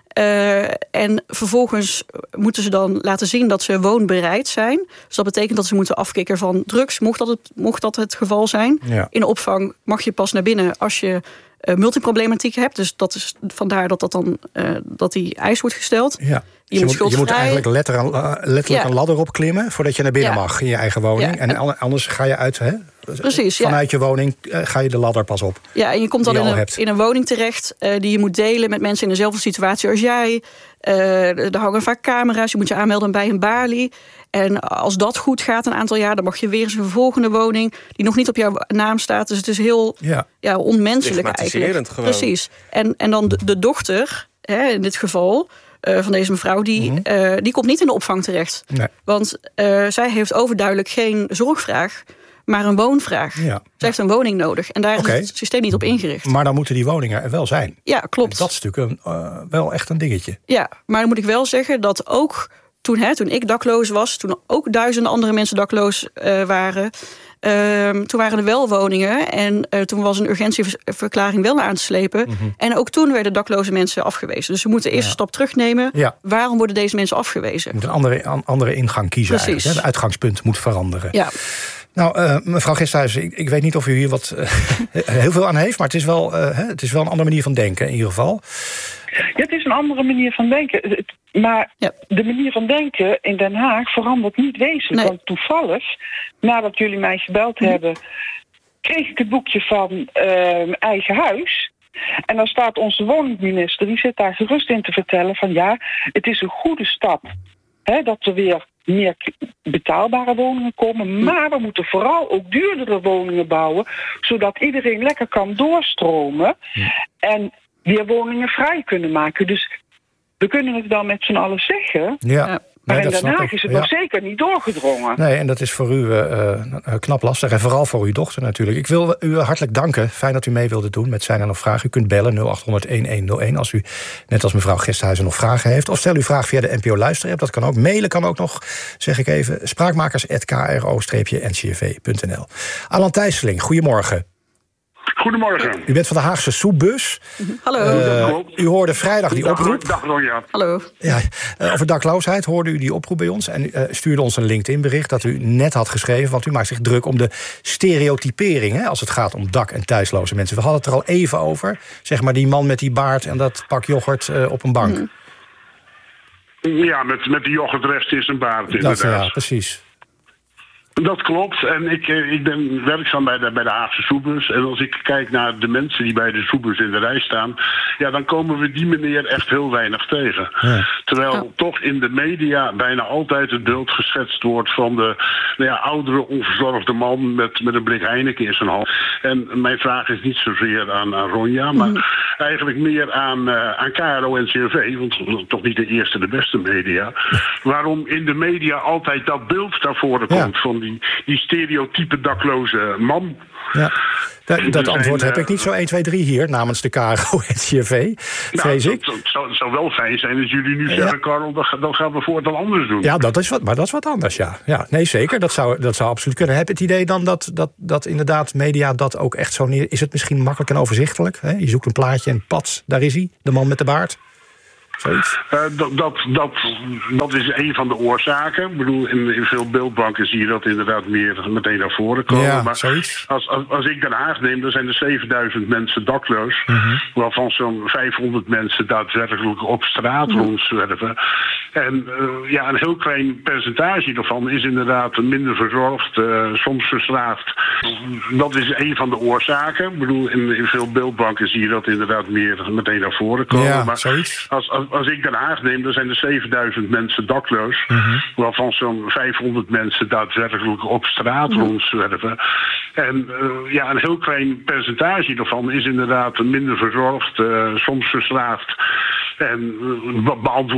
En vervolgens moeten ze dan laten zien dat ze woonbereid zijn. Dus dat betekent dat ze moeten afkicken van drugs, mocht dat het geval zijn. Ja. In de opvang mag je pas naar binnen als je multiproblematiek hebt. Dus dat is vandaar dat die eis wordt gesteld. Ja. Je moet eigenlijk letterlijk een ladder opklimmen voordat je naar binnen mag in je eigen woning. Ja. En anders ga je vanuit je woning ga je de ladder pas op. Ja, en je komt dan in een woning terecht die je moet delen met mensen in dezelfde situatie als jij. Er hangen vaak camera's, je moet je aanmelden bij een balie. En als dat goed gaat een aantal jaar, dan mag je weer eens een volgende woning die nog niet op jouw naam staat. Dus het is heel onmenselijk eigenlijk. Gewoon. Precies. En dan de dochter, in dit geval van deze mevrouw, die komt niet in de opvang terecht. Nee. Want zij heeft overduidelijk geen zorgvraag, maar een woonvraag. Ja. Zij heeft een woning nodig. En daar is het systeem niet op ingericht. Maar dan moeten die woningen er wel zijn. Ja, klopt. En dat is natuurlijk wel echt een dingetje. Ja, maar dan moet ik wel zeggen dat ook toen ik dakloos was, toen ook duizenden andere mensen dakloos waren, toen waren er wel woningen en toen was een urgentieverklaring wel aan te slepen. Mm-hmm. En ook toen werden dakloze mensen afgewezen. Dus we moeten eerst een stap terugnemen. Ja. Waarom worden deze mensen afgewezen? Je moet een andere ingang kiezen. Precies. Het uitgangspunt moet veranderen. Ja. Nou, mevrouw Gisthuis, ik weet niet of u hier heel veel aan heeft, maar het is wel een andere manier van denken in ieder geval. Ja, het is een andere manier van denken. Maar de manier van denken in Den Haag verandert niet wezenlijk. Nee. Want toevallig, nadat jullie mij gebeld hebben, kreeg ik het boekje van Eigen Huis. En dan staat onze woningminister, die zit daar gerust in te vertellen van het is een goede stap dat er weer meer betaalbare woningen komen. Maar we moeten vooral ook duurdere woningen bouwen, zodat iedereen lekker kan doorstromen en weer woningen vrij kunnen maken. Dus we kunnen het wel met z'n allen zeggen. Ja. Maar Nee, in dat Den snap Haag ik. is het Ja. nog zeker niet doorgedrongen. Nee, en dat is voor u knap lastig. En vooral voor uw dochter natuurlijk. Ik wil u hartelijk danken. Fijn dat u mee wilde doen met Zijn er nog vragen. U kunt bellen 0800-1101 als u, net als mevrouw Gesthuizen, nog vragen heeft. Of stel uw vraag via de NPO Luisterapp. Dat kan ook. Mailen kan ook nog, zeg ik even. spraakmakers@kro-ncrv.nl. Alan Thijsseling, goedemorgen. Goedemorgen. U bent van de Haagse Soepbus. Hallo. U hoorde vrijdag die oproep. Dag Ronja. Hallo. Ja, over dakloosheid hoorde u die oproep bij ons. En stuurde ons een LinkedIn-bericht dat u net had geschreven. Want u maakt zich druk om de stereotypering, hè, als het gaat om dak- en thuisloze mensen. We hadden het er al even over. Zeg maar die man met die baard en dat pak yoghurt op een bank. Ja, met die yoghurtrest in zijn baard inderdaad. Ja, precies. Dat klopt. En ik ben werkzaam bij de Haagse Soepbus. En als ik kijk naar de mensen die bij de Soepbus in de rij staan, ja, dan komen we die meneer echt heel weinig tegen. Ja. Terwijl toch in de media bijna altijd het beeld geschetst wordt van de oudere, onverzorgde man met een blik Heineken in zijn hand. En mijn vraag is niet zozeer aan Ronja, maar eigenlijk meer aan KRO-NCRV, want toch niet de eerste, de beste media. Waarom in de media altijd dat beeld naar voren komt van die stereotype dakloze man. Ja, dat antwoord heb ik niet zo 1, 2, 3 hier namens de KRO-NCRV, vrees ik. Het zou wel fijn zijn als jullie nu zeggen, Karel, dan gaan we voortaan anders doen. Ja, dat is wat anders, ja. Nee, zeker, dat zou absoluut kunnen. Heb je het idee dan dat inderdaad media dat ook echt zo neer... Is het misschien makkelijk en overzichtelijk? Hè? Je zoekt een plaatje en pats, daar is hij, de man met de baard. Zoiets? Dat is een van de oorzaken. Ik bedoel, in veel beeldbanken zie je dat inderdaad meer meteen naar voren komen. Ja, maar zoiets. als ik Den Haag neem, dan zijn er 7000 mensen dakloos. Waarvan zo'n 500 mensen daadwerkelijk op straat rondzwerven. En een heel klein percentage daarvan is inderdaad minder verzorgd, soms verslaafd. Dat is een van de oorzaken. Ik bedoel, in veel beeldbanken zie je dat inderdaad meer meteen naar voren komen. Ja, maar zoiets. Als ik Den Haag neem, dan zijn er 7000 mensen dakloos. Waarvan zo'n 500 mensen daadwerkelijk op straat rondzwerven. En een heel klein percentage daarvan is inderdaad minder verzorgd, soms verslaafd. En beantwoord